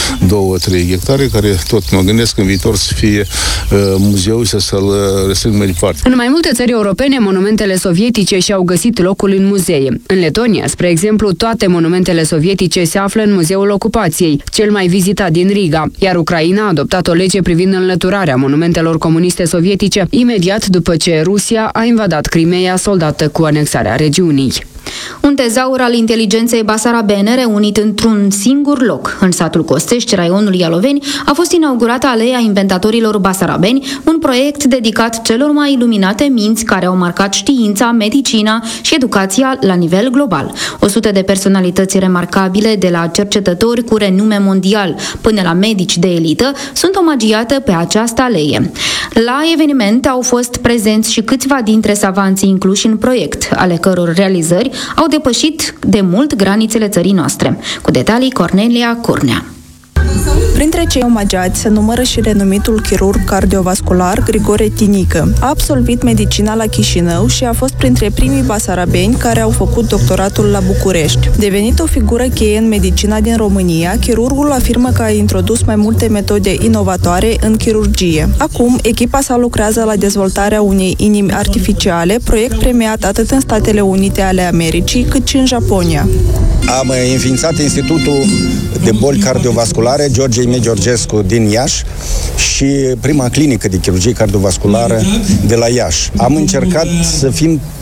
2-3 hectare, care tot mă gândesc în viitor să fie muzeu și să-l restrâng mai departe. În mai multe țări europene, monumentele sovietice și-au găsit locul în muzee. În Letonia, spre exemplu, toate monumentele sovietice se află în Muzeul Ocupației, cel mai vizitat din Riga, iar Ucraina a adoptat o lege privind înlăturarea monumentelor comuniste sovietice, imediat după ce Rusia a invadat Crimeea soldată cu anexarea regiunii. Un tezaur al inteligenței basarabene reunit într-un singur loc. În satul Costești, raionul Ialoveni, a fost inaugurată Aleea Inventatorilor Basarabeni, un proiect dedicat celor mai iluminate minți care au marcat știința, medicina și educația la nivel global. 100 de personalități remarcabile, de la cercetători cu renume mondial până la medici de elită, sunt omagiate pe această alee. La eveniment au fost prezenți și câțiva dintre savanții incluși în proiect, ale căror realizări au depășit de mult granițele țării noastre. Cu detalii, Cornelia Curnea. Printre cei omagiați se numără și renumitul chirurg cardiovascular Grigore Tinică. A absolvit medicina la Chișinău și a fost printre primii basarabeni care au făcut doctoratul la București. Devenit o figură cheie în medicina din România, chirurgul afirmă că a introdus mai multe metode inovatoare în chirurgie. Acum, echipa sa lucrează la dezvoltarea unei inimi artificiale, proiect premiat atât în Statele Unite ale Americii, cât și în Japonia. Am înființat Institutul de Boli Cardiovasculare George Ime Georgescu din Iași și prima clinică de chirurgie cardiovasculară de la Iași. Am încercat să fim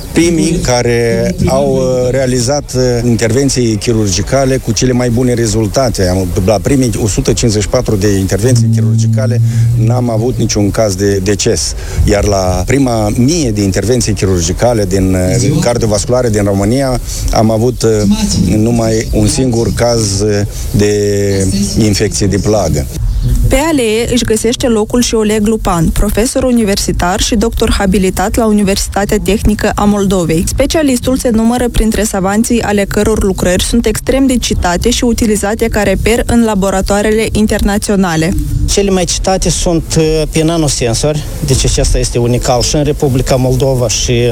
primii care au realizat intervenții chirurgicale cu cele mai bune rezultate. La primii 154 de intervenții chirurgicale n-am avut niciun caz de deces. Iar la prima 1000 de intervenții chirurgicale cardiovasculare din România am avut numai un singur caz de infecție de plagă. Pe alee își găsește locul și Oleg Lupan, profesor universitar și doctor habilitat la Universitatea Tehnică a Moldovei. Specialistul se numără printre savanții ale căror lucrări sunt extrem de citate și utilizate ca reper în laboratoarele internaționale. Cele mai citate sunt pe nanosensori, deci acesta este unical și în Republica Moldova și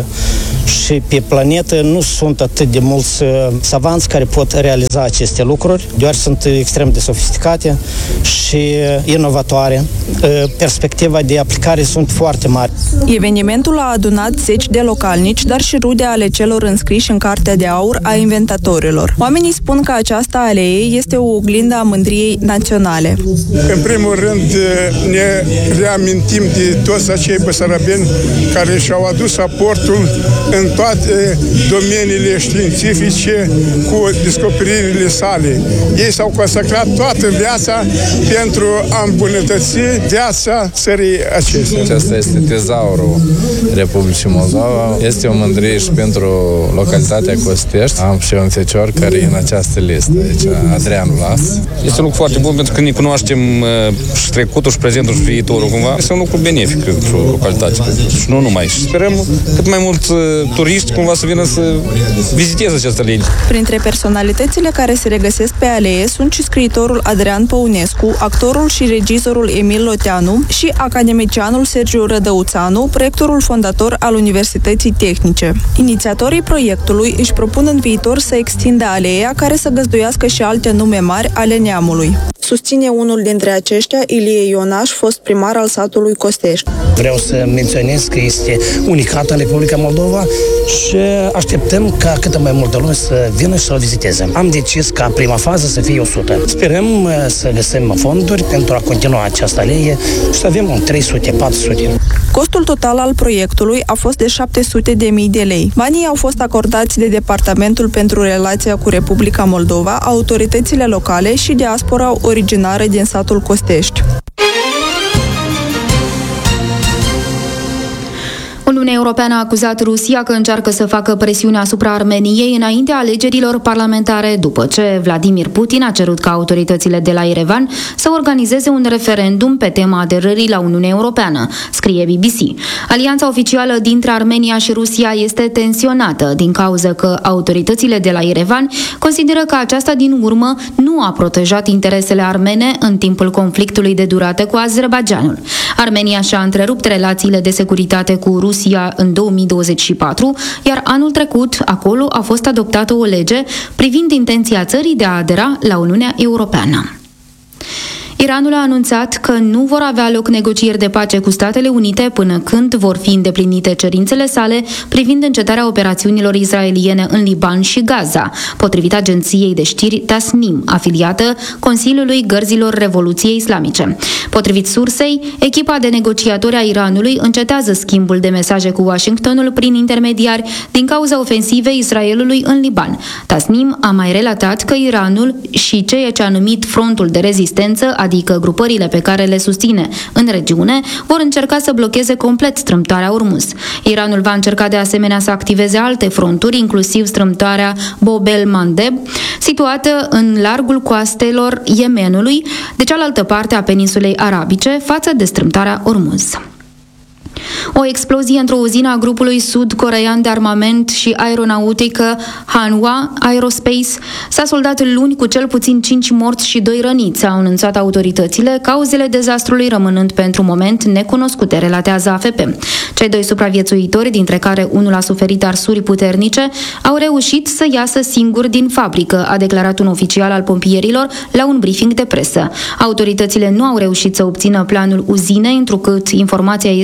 pe planetă. Nu sunt atât de mulți savanți care pot realiza aceste lucruri, doar sunt extrem de sofisticate și inovatoare. Perspectiva de aplicare sunt foarte mari. Evenimentul a adunat zeci de localnici, dar și rude ale celor înscriși în Cartea de Aur a inventatorilor. Oamenii spun că această alee este o oglindă a mândriei naționale. În primul rând ne reamintim de toți acei băsarabeni care și-au adus aportul în toate domeniile științifice cu descoperirile sale. Ei s-au consacrat toată viața pentru a îmbunătăți viața țării acestea. Acesta este tezaurul Republicii Moldova. Este o mândrie și pentru localitatea Costești. Am și un fecior care e în această listă, deci Adrian Vlas. Este un lucru foarte bun pentru că ne cunoaștem și trecutul și prezentul și viitorul cumva. Este un lucru benefic pentru localitate. Și nu numai. Și sperăm cât mai mulți turiști cumva să vină să viziteze această linie. Printre personalitățile care se regăsesc pe alee sunt și scriitorul Adrian Păunescu, actorul și regizorul Emil Loteanu și academicianul Sergiu Rădăuțanu, proiectorul fondator al Universității Tehnice. Inițiatorii proiectului își propun în viitor să extindă aleea care să găzduiască și alte nume mari ale neamului. Susține unul dintre aceștia, Ilie Ionaș, fost primar al satului Costești. Vreau să menționez că este unicat în Republica Moldova și așteptăm ca cât mai multă lume să vină și să o viziteze. Am decis ca prima fază să fie 100. Sperăm să găsim fonduri pentru a continua această alee și să avem un 300-400. Costul total al proiectului a fost de 700.000 de lei. Banii au fost acordați de Departamentul pentru Relația cu Republica Moldova, autoritățile locale și diaspora originară din satul Costești. Uniunea Europeană a acuzat Rusia că încearcă să facă presiune asupra Armeniei înaintea alegerilor parlamentare, după ce Vladimir Putin a cerut ca autoritățile de la Yerevan să organizeze un referendum pe tema aderării la Uniunea Europeană, scrie BBC. Alianța oficială dintre Armenia și Rusia este tensionată din cauza că autoritățile de la Yerevan consideră că aceasta din urmă nu a protejat interesele armene în timpul conflictului de durată cu Azerbaidjanul. Armenia și-a întrerupt relațiile de securitate cu Rusia în 2024, iar anul trecut acolo a fost adoptată o lege privind intenția țării de a adera la Uniunea Europeană. Iranul a anunțat că nu vor avea loc negocieri de pace cu Statele Unite până când vor fi îndeplinite cerințele sale privind încetarea operațiunilor israeliene în Liban și Gaza, potrivit agenției de știri Tasnim, afiliată Consiliului Gărzilor Revoluției Islamice. Potrivit sursei, echipa de negociatori a Iranului încetează schimbul de mesaje cu Washingtonul prin intermediari din cauza ofensivei Israelului în Liban. Tasnim a mai relatat că Iranul și ceea ce a numit frontul de rezistență, adică grupările pe care le susține în regiune, vor încerca să blocheze complet strâmtoarea Ormuz. Iranul va încerca de asemenea să activeze alte fronturi, inclusiv strâmtoarea Bab el-Mandeb, situată în largul coastelor Yemenului, de cealaltă parte a peninsulei arabice, față de strâmtoarea Ormuz. O explozie într-o uzină a grupului sud-coreean de armament și aeronautică Hanwha Aerospace s-a soldat luni cu cel puțin 5 morți și 2 răniți, au anunțat autoritățile, cauzele dezastrului rămânând pentru moment necunoscute, relatează AFP. Cei 2 supraviețuitori, dintre care unul a suferit arsuri puternice, au reușit să iasă singuri din fabrică, a declarat un oficial al pompierilor la un briefing de presă. Autoritățile nu au reușit să obțină planul uzinei, întrucât informația este protejată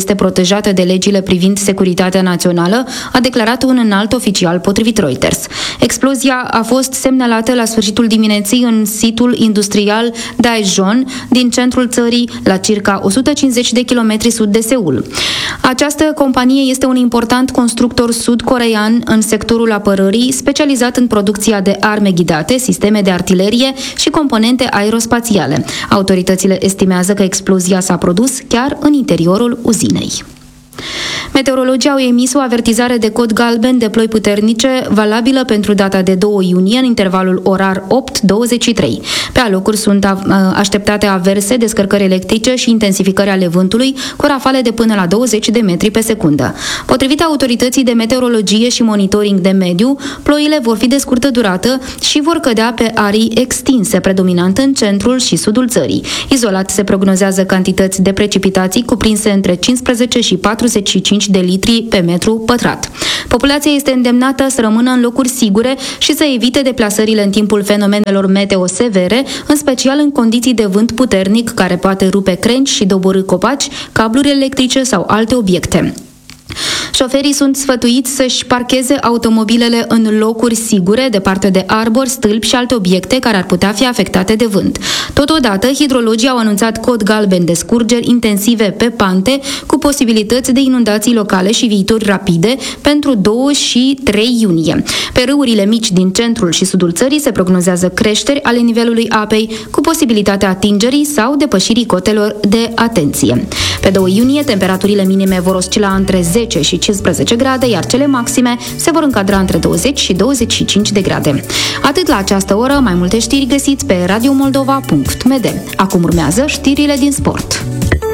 protejată de legile privind securitatea națională, a declarat un înalt oficial potrivit Reuters. Explozia a fost semnalată la sfârșitul dimineții în situl industrial Daejeon din centrul țării, la circa 150 de kilometri sud de Seul. Această companie este un important constructor sud-coreean în sectorul apărării, specializat în producția de arme ghidate, sisteme de artilerie și componente aerospațiale. Autoritățile estimează că explozia s-a produs chiar în interiorul uzinei. Meteorologii au emis o avertizare de cod galben de ploi puternice, valabilă pentru data de 2 iunie, în intervalul orar 8-23. Pe alocuri sunt așteptate averse, descărcări electrice și intensificări ale vântului, cu rafale de până la 20 de metri pe secundă. Potrivit autorității de meteorologie și monitoring de mediu, ploile vor fi de scurtă durată și vor cădea pe arii extinse, predominant în centrul și sudul țării. Izolat se prognozează cantități de precipitații cuprinse între 15 și 45 de litri pe metru pătrat. Populația este îndemnată să rămână în locuri sigure și să evite deplasările în timpul fenomenelor meteo severe, în special în condiții de vânt puternic care poate rupe crengi și doborî copaci, cabluri electrice sau alte obiecte. Șoferii sunt sfătuiți să-și parcheze automobilele în locuri sigure, departe de arbori, stâlpi și alte obiecte care ar putea fi afectate de vânt. Totodată, hidrologii au anunțat cod galben de scurgeri intensive pe pante, cu posibilități de inundații locale și viituri rapide pentru 2 și 3 iunie. Pe râurile mici din centrul și sudul țării se prognozează creșteri ale nivelului apei, cu posibilitatea atingerii sau depășirii cotelor de atenție. Pe 2 iunie, temperaturile minime vor oscila între 10 și 15 grade, iar cele maxime se vor încadra între 20 și 25 de grade. Atât la această oră, mai multe știri găsiți pe radiomoldova.md. Acum urmează știrile din sport.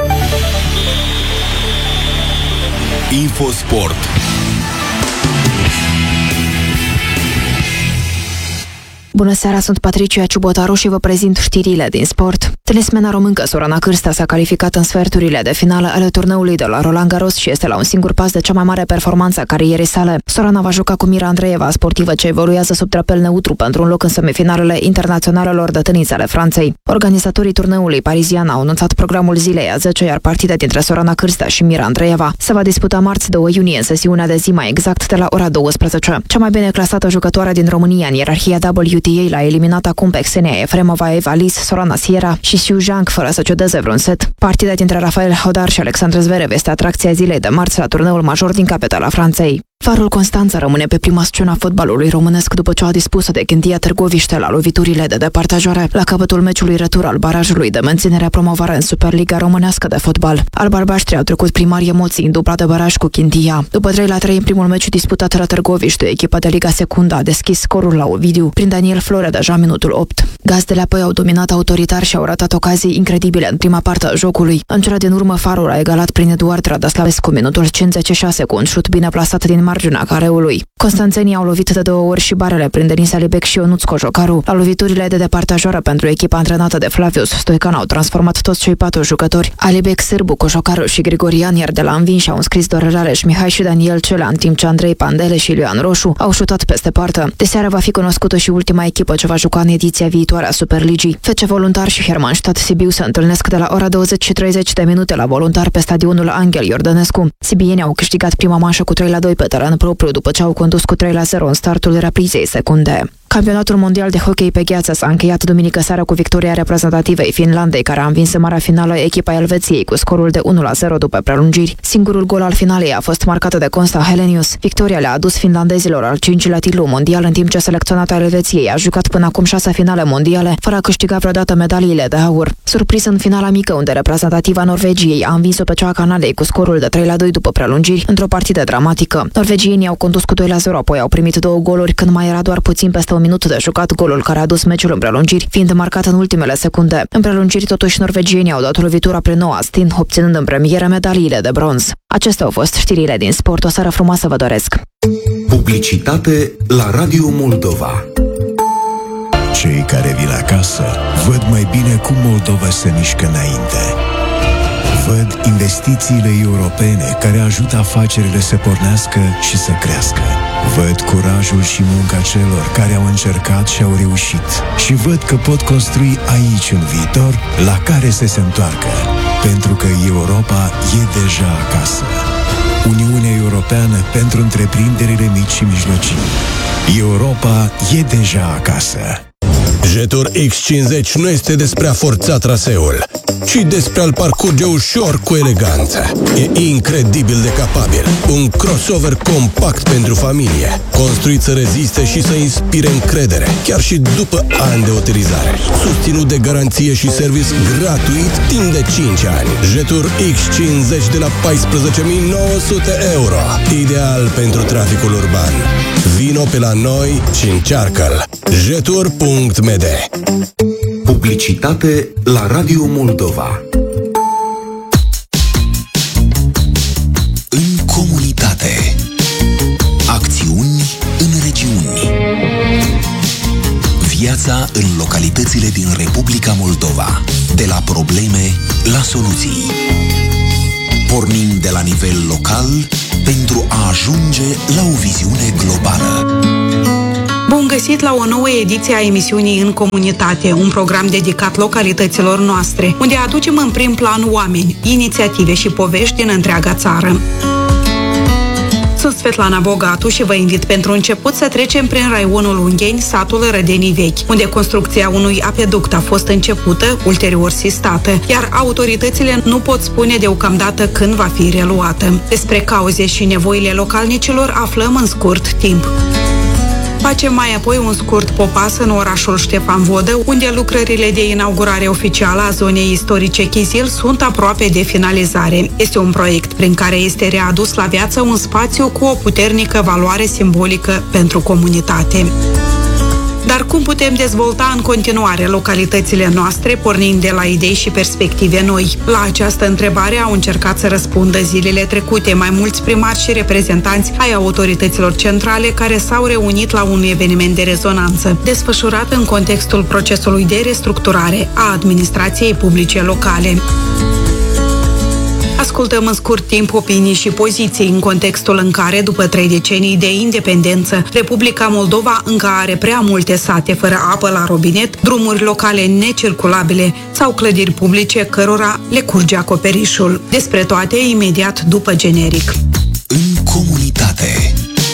Infosport. Bună seara, sunt Patricia Ciubotaru și vă prezint știrile din sport. Tenismena româncă Sorana Cârstea s-a calificat în sferturile de finală ale turneului de la Roland Garros și este la un singur pas de cea mai mare performanță a carierei sale. Sorana va juca cu Mira Andreeva, sportivă ce evoluează sub trapel neutru pentru un loc în semifinalele internaționalelor de tenis ale Franței. Organizatorii turneului parizian au anunțat programul zilei a 10, iar partida dintre Sorana Cârstea și Mira Andreeva se va disputa marți 2 iunie în sesiunea de zi, mai exact de la ora 12. Cea mai bine clasată jucătoare din România în ierarhia WTA l-a eliminat acum pe Xenia Efremova, Eva Lis, Sorana Sierra și Xiu Zhang fără să cedeze vreun set. Partida dintre Rafael Hodar și Alexandru Zverev este atracția zilei de marți la turneul major din capitala Franței. Farul Constanța rămâne pe prima scenă a fotbalului românesc după ce a dispus de Chindia Târgoviște la loviturile de departajare la capătul meciului retur al barajului de menținere a promovare în Superliga românească de fotbal. Albarbaștri au trecut prin mari emoții în dupla de baraj cu Chindia. După 3-3 în primul meci disputat la Târgoviște, echipa de Liga Secundă a deschis scorul la Ovidiu prin Daniel Flore deja minutul 8. Gazdele apoi au dominat autoritar și au ratat ocazii incredibile în prima parte a jocului. În cele din urmă, Farul a egalat prin Eduard Radaslavescu minutul 56 cu un șut bine plasat din marginea careului. Constanțenii au lovit de 2 ori și barele prin Denis Alibec și Ionuț Cojocaru. La loviturile de departajare pentru echipa antrenată de Flavius Stoican au transformat toți cei 4 jucători: Alibec, Sârbu, Cojocaru și Grigorian, iar de la învinși au înscris doar Rareș, Mihai și Daniel Celea, în timp ce Andrei Pandele și Ioan Roșu au șutat peste poartă. De seară va fi cunoscută și ultima echipă ce va juca în ediția viitoare a Superligii. FC Voluntar și Hermannstadt Sibiu se întâlnesc de la ora 20 și 30 de minute la Voluntar pe stadionul Angel Iordănescu. Sibienii au câștigat prima manșă cu 3-2 pe teren propriu după ce au condus cu 3-0 în startul reprizei secunde. Campionatul mondial de hockey pe gheață s-a încheiat duminică seara cu victoria reprezentativei Finlandei, care a învins în marea finală echipa Elveției cu scorul de 1-0 după prelungiri. Singurul gol al finalei a fost marcat de Consta Helenius. Victoria le-a adus finlandezilor al 5-lea titlu mondial, în timp ce selecționata Elveției a jucat până acum 6 finale mondiale, fără a câștiga vreodată medaliile de aur. Surprins în finala mică, unde reprezentativa Norvegiei a învins-o pe cea a Canadei cu scorul de 3-2 după prelungiri, într-o partidă dramatică. Norvegienii au condus cu 2-0, apoi au primit 2 goluri când mai era doar puțin peste un minut de jucat, golul care a dus meciul în prelungiri fiind marcat în ultimele secunde. În prelungiri, totuși, norvegienii au dat lovitura prin Noah Stin, obținând în premieră medaliile de bronz. Acestea au fost știrile din sport. O seară frumoasă vă doresc! Publicitate la Radio Moldova. Cei care vin acasă văd mai bine cum Moldova se mișcă înainte. Văd investițiile europene care ajută afacerile să pornească și să crească. Văd curajul și munca celor care au încercat și au reușit. Și văd că pot construi aici un viitor la care să se întoarcă. pentru că Europa e deja acasă. Uniunea Europeană pentru întreprinderile mici și mijlocii. Europa e deja acasă. Jetur X50 nu este despre a forța traseul, ci despre a-l parcurge ușor cu eleganță. E incredibil de capabil. Un crossover compact pentru familie, construit să reziste și să inspire încredere, chiar și după ani de utilizare. Susținut de garanție și service gratuit timp de 5 ani. Jetur X50 de la 14.900 euro. Ideal pentru traficul urban. Vino pe la noi și încearcă-l. Jetur.md. Publicitate la Radio Moldova. În comunitate. Acțiuni în regiuni. Viața în localitățile din Republica Moldova. De la probleme la soluții. Pornim de la nivel local pentru a ajunge la o viziune globală. Bun găsit la o nouă ediție a emisiunii În Comunitate, un program dedicat localităților noastre, unde aducem în prim plan oameni, inițiative și povești din întreaga țară. Sunt Svetlana Bogatu și vă invit pentru început să trecem prin raionul Ungheni, satul Rădenii Vechi, unde construcția unui apeduct a fost începută, ulterior sistată, iar autoritățile nu pot spune deocamdată când va fi reluată. Despre cauze și nevoile localnicilor aflăm în scurt timp. Facem mai apoi un scurt popas în orașul Ștefan Vodă, unde lucrările de inaugurare oficială a zonei istorice Chizil sunt aproape de finalizare. Este un proiect prin care este readus la viață un spațiu cu o puternică valoare simbolică pentru comunitate. Dar cum putem dezvolta în continuare localitățile noastre, pornind de la idei și perspective noi? La această întrebare au încercat să răspundă zilele trecute mai mulți primari și reprezentanți ai autorităților centrale care s-au reunit la un eveniment de rezonanță, desfășurat în contextul procesului de restructurare a administrației publice locale. Ascultăm în scurt timp opinii și poziții în contextul în care, după 3 decenii de independență, Republica Moldova încă are prea multe sate fără apă la robinet, drumuri locale necirculabile sau clădiri publice cărora le curge acoperișul. Despre toate imediat după generic. În comunitate.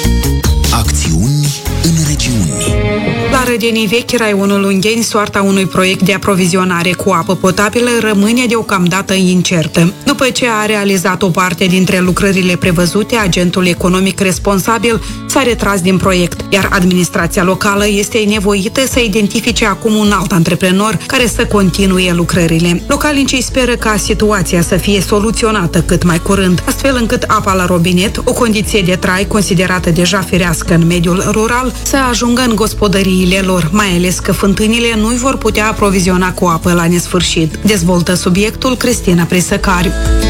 Acțiuni în regiuni. La Rădenii Vechi, raionul Ungheni, soarta unui proiect de aprovizionare cu apă potabilă rămâne deocamdată incertă. După ce a realizat o parte dintre lucrările prevăzute, agentul economic responsabil s-a retras din proiect, iar administrația locală este nevoită să identifice acum un alt antreprenor care să continue lucrările. Localnicii speră ca situația să fie soluționată cât mai curând, astfel încât apa la robinet, o condiție de trai considerată deja firească în mediul rural, să ajungă în gospodăriile lor, mai ales că fântânile nu îi vor putea aproviziona cu apă la nesfârșit. Dezvoltă subiectul Cristina Prisăcari.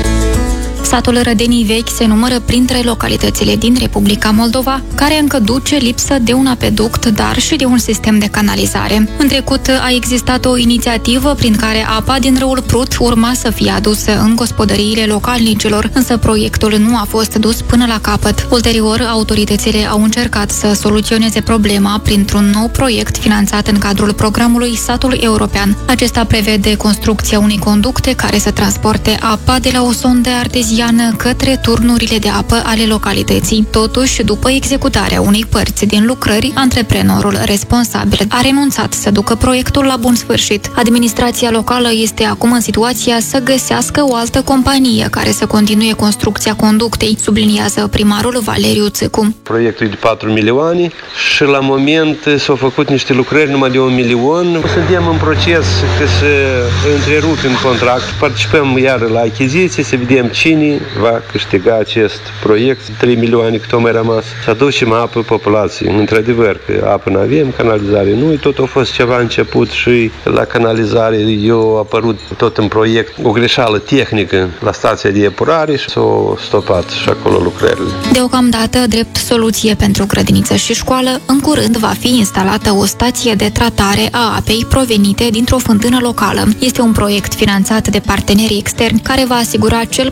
Satul Rădenii Vechi se numără printre localitățile din Republica Moldova care încă duce lipsă de un apeduct, dar și de un sistem de canalizare. În trecut a existat o inițiativă prin care apa din râul Prut urma să fie adusă în gospodăriile localnicilor, însă proiectul nu a fost dus până la capăt. Ulterior, autoritățile au încercat să soluționeze problema printr-un nou proiect finanțat în cadrul programului Satul European. Acesta prevede construcția unei conducte care să transporte apa de la o sondă arteziană către turnurile de apă ale localității. Totuși, după executarea unei părți din lucrări, antreprenorul responsabil a renunțat să ducă proiectul la bun sfârșit. Administrația locală este acum în situația să găsească o altă companie care să continue construcția conductei, subliniază primarul Valeriu Țicu. Proiectul e de 4 milioane și la moment s-au făcut niște lucrări numai de 1 milion. Suntem în proces că să întrerupem contract. Participăm iar la achiziție, să vedem cine va câștiga acest proiect. 3 milioane cât o mai rămas. Să aducem apă populației. Într-adevăr, că apă nu avem, canalizare nu. Tot a fost ceva început și la canalizare a apărut tot în proiect o greșeală tehnică la stația de epurare și s-au stopat și acolo lucrările. Deocamdată, drept soluție pentru grădiniță și școală, în curând va fi instalată o stație de tratare a apei provenite dintr-o fântână locală. Este un proiect finanțat de partenerii externi care va asigura cel puțin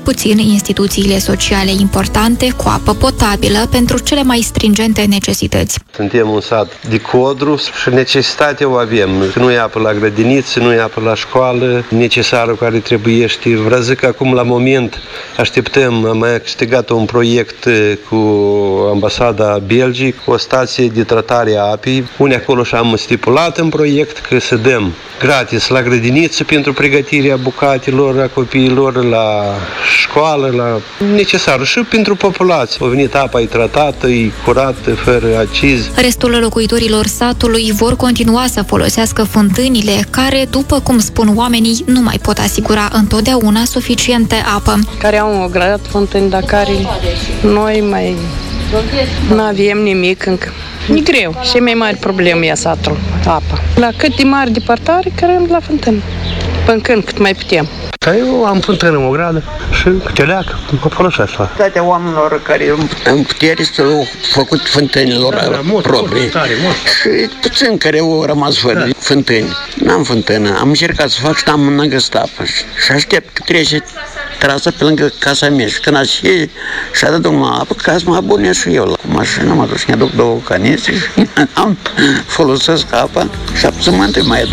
instituțiile sociale importante cu apă potabilă pentru cele mai stringente necesități. Suntem un sat de Codru și necesitatea o avem. Nu e apă la grădiniță, nu e apă la școală, necesarul care trebuiește. Vreau zic că acum la moment așteptăm, am mai câștigat un proiect cu ambasada Belgii, cu o stație de tratare a apei, unde acolo și-am stipulat în proiect că să dăm gratis la grădiniță pentru pregătirea bucatelor, a copiilor, la școală, la necesarul și pentru populație. A venit apa, e tratată, e curată, fără acizi. Restul locuitorilor satului vor continua să folosească fântânile care, după cum spun oamenii, nu mai pot asigura întotdeauna suficientă apă. Care au o grădă fântâni, dar care noi mai nu avem nimic încă. E greu. Și mai mare problemă e satul, apa. La cât de mare depărtare, cărăm la fântână. Până când cât mai putem. Eu am fântână în o gradă și câte leacă, mă folosesc la. Toate oamenilor care în putere s-au făcut fântânilor proprii. Și puțin care au rămas fără fântâni. N-am fântână, am încercat să fac și n-am găsit apă. Și aștept că trece trasă pe lângă casa mea. Și când aș ieși și-a dat drumul apă, ca să mă abonez și eu la mașină. M-am dus să-mi aduc 2 canistre și am folosesc apa și apăsământul mai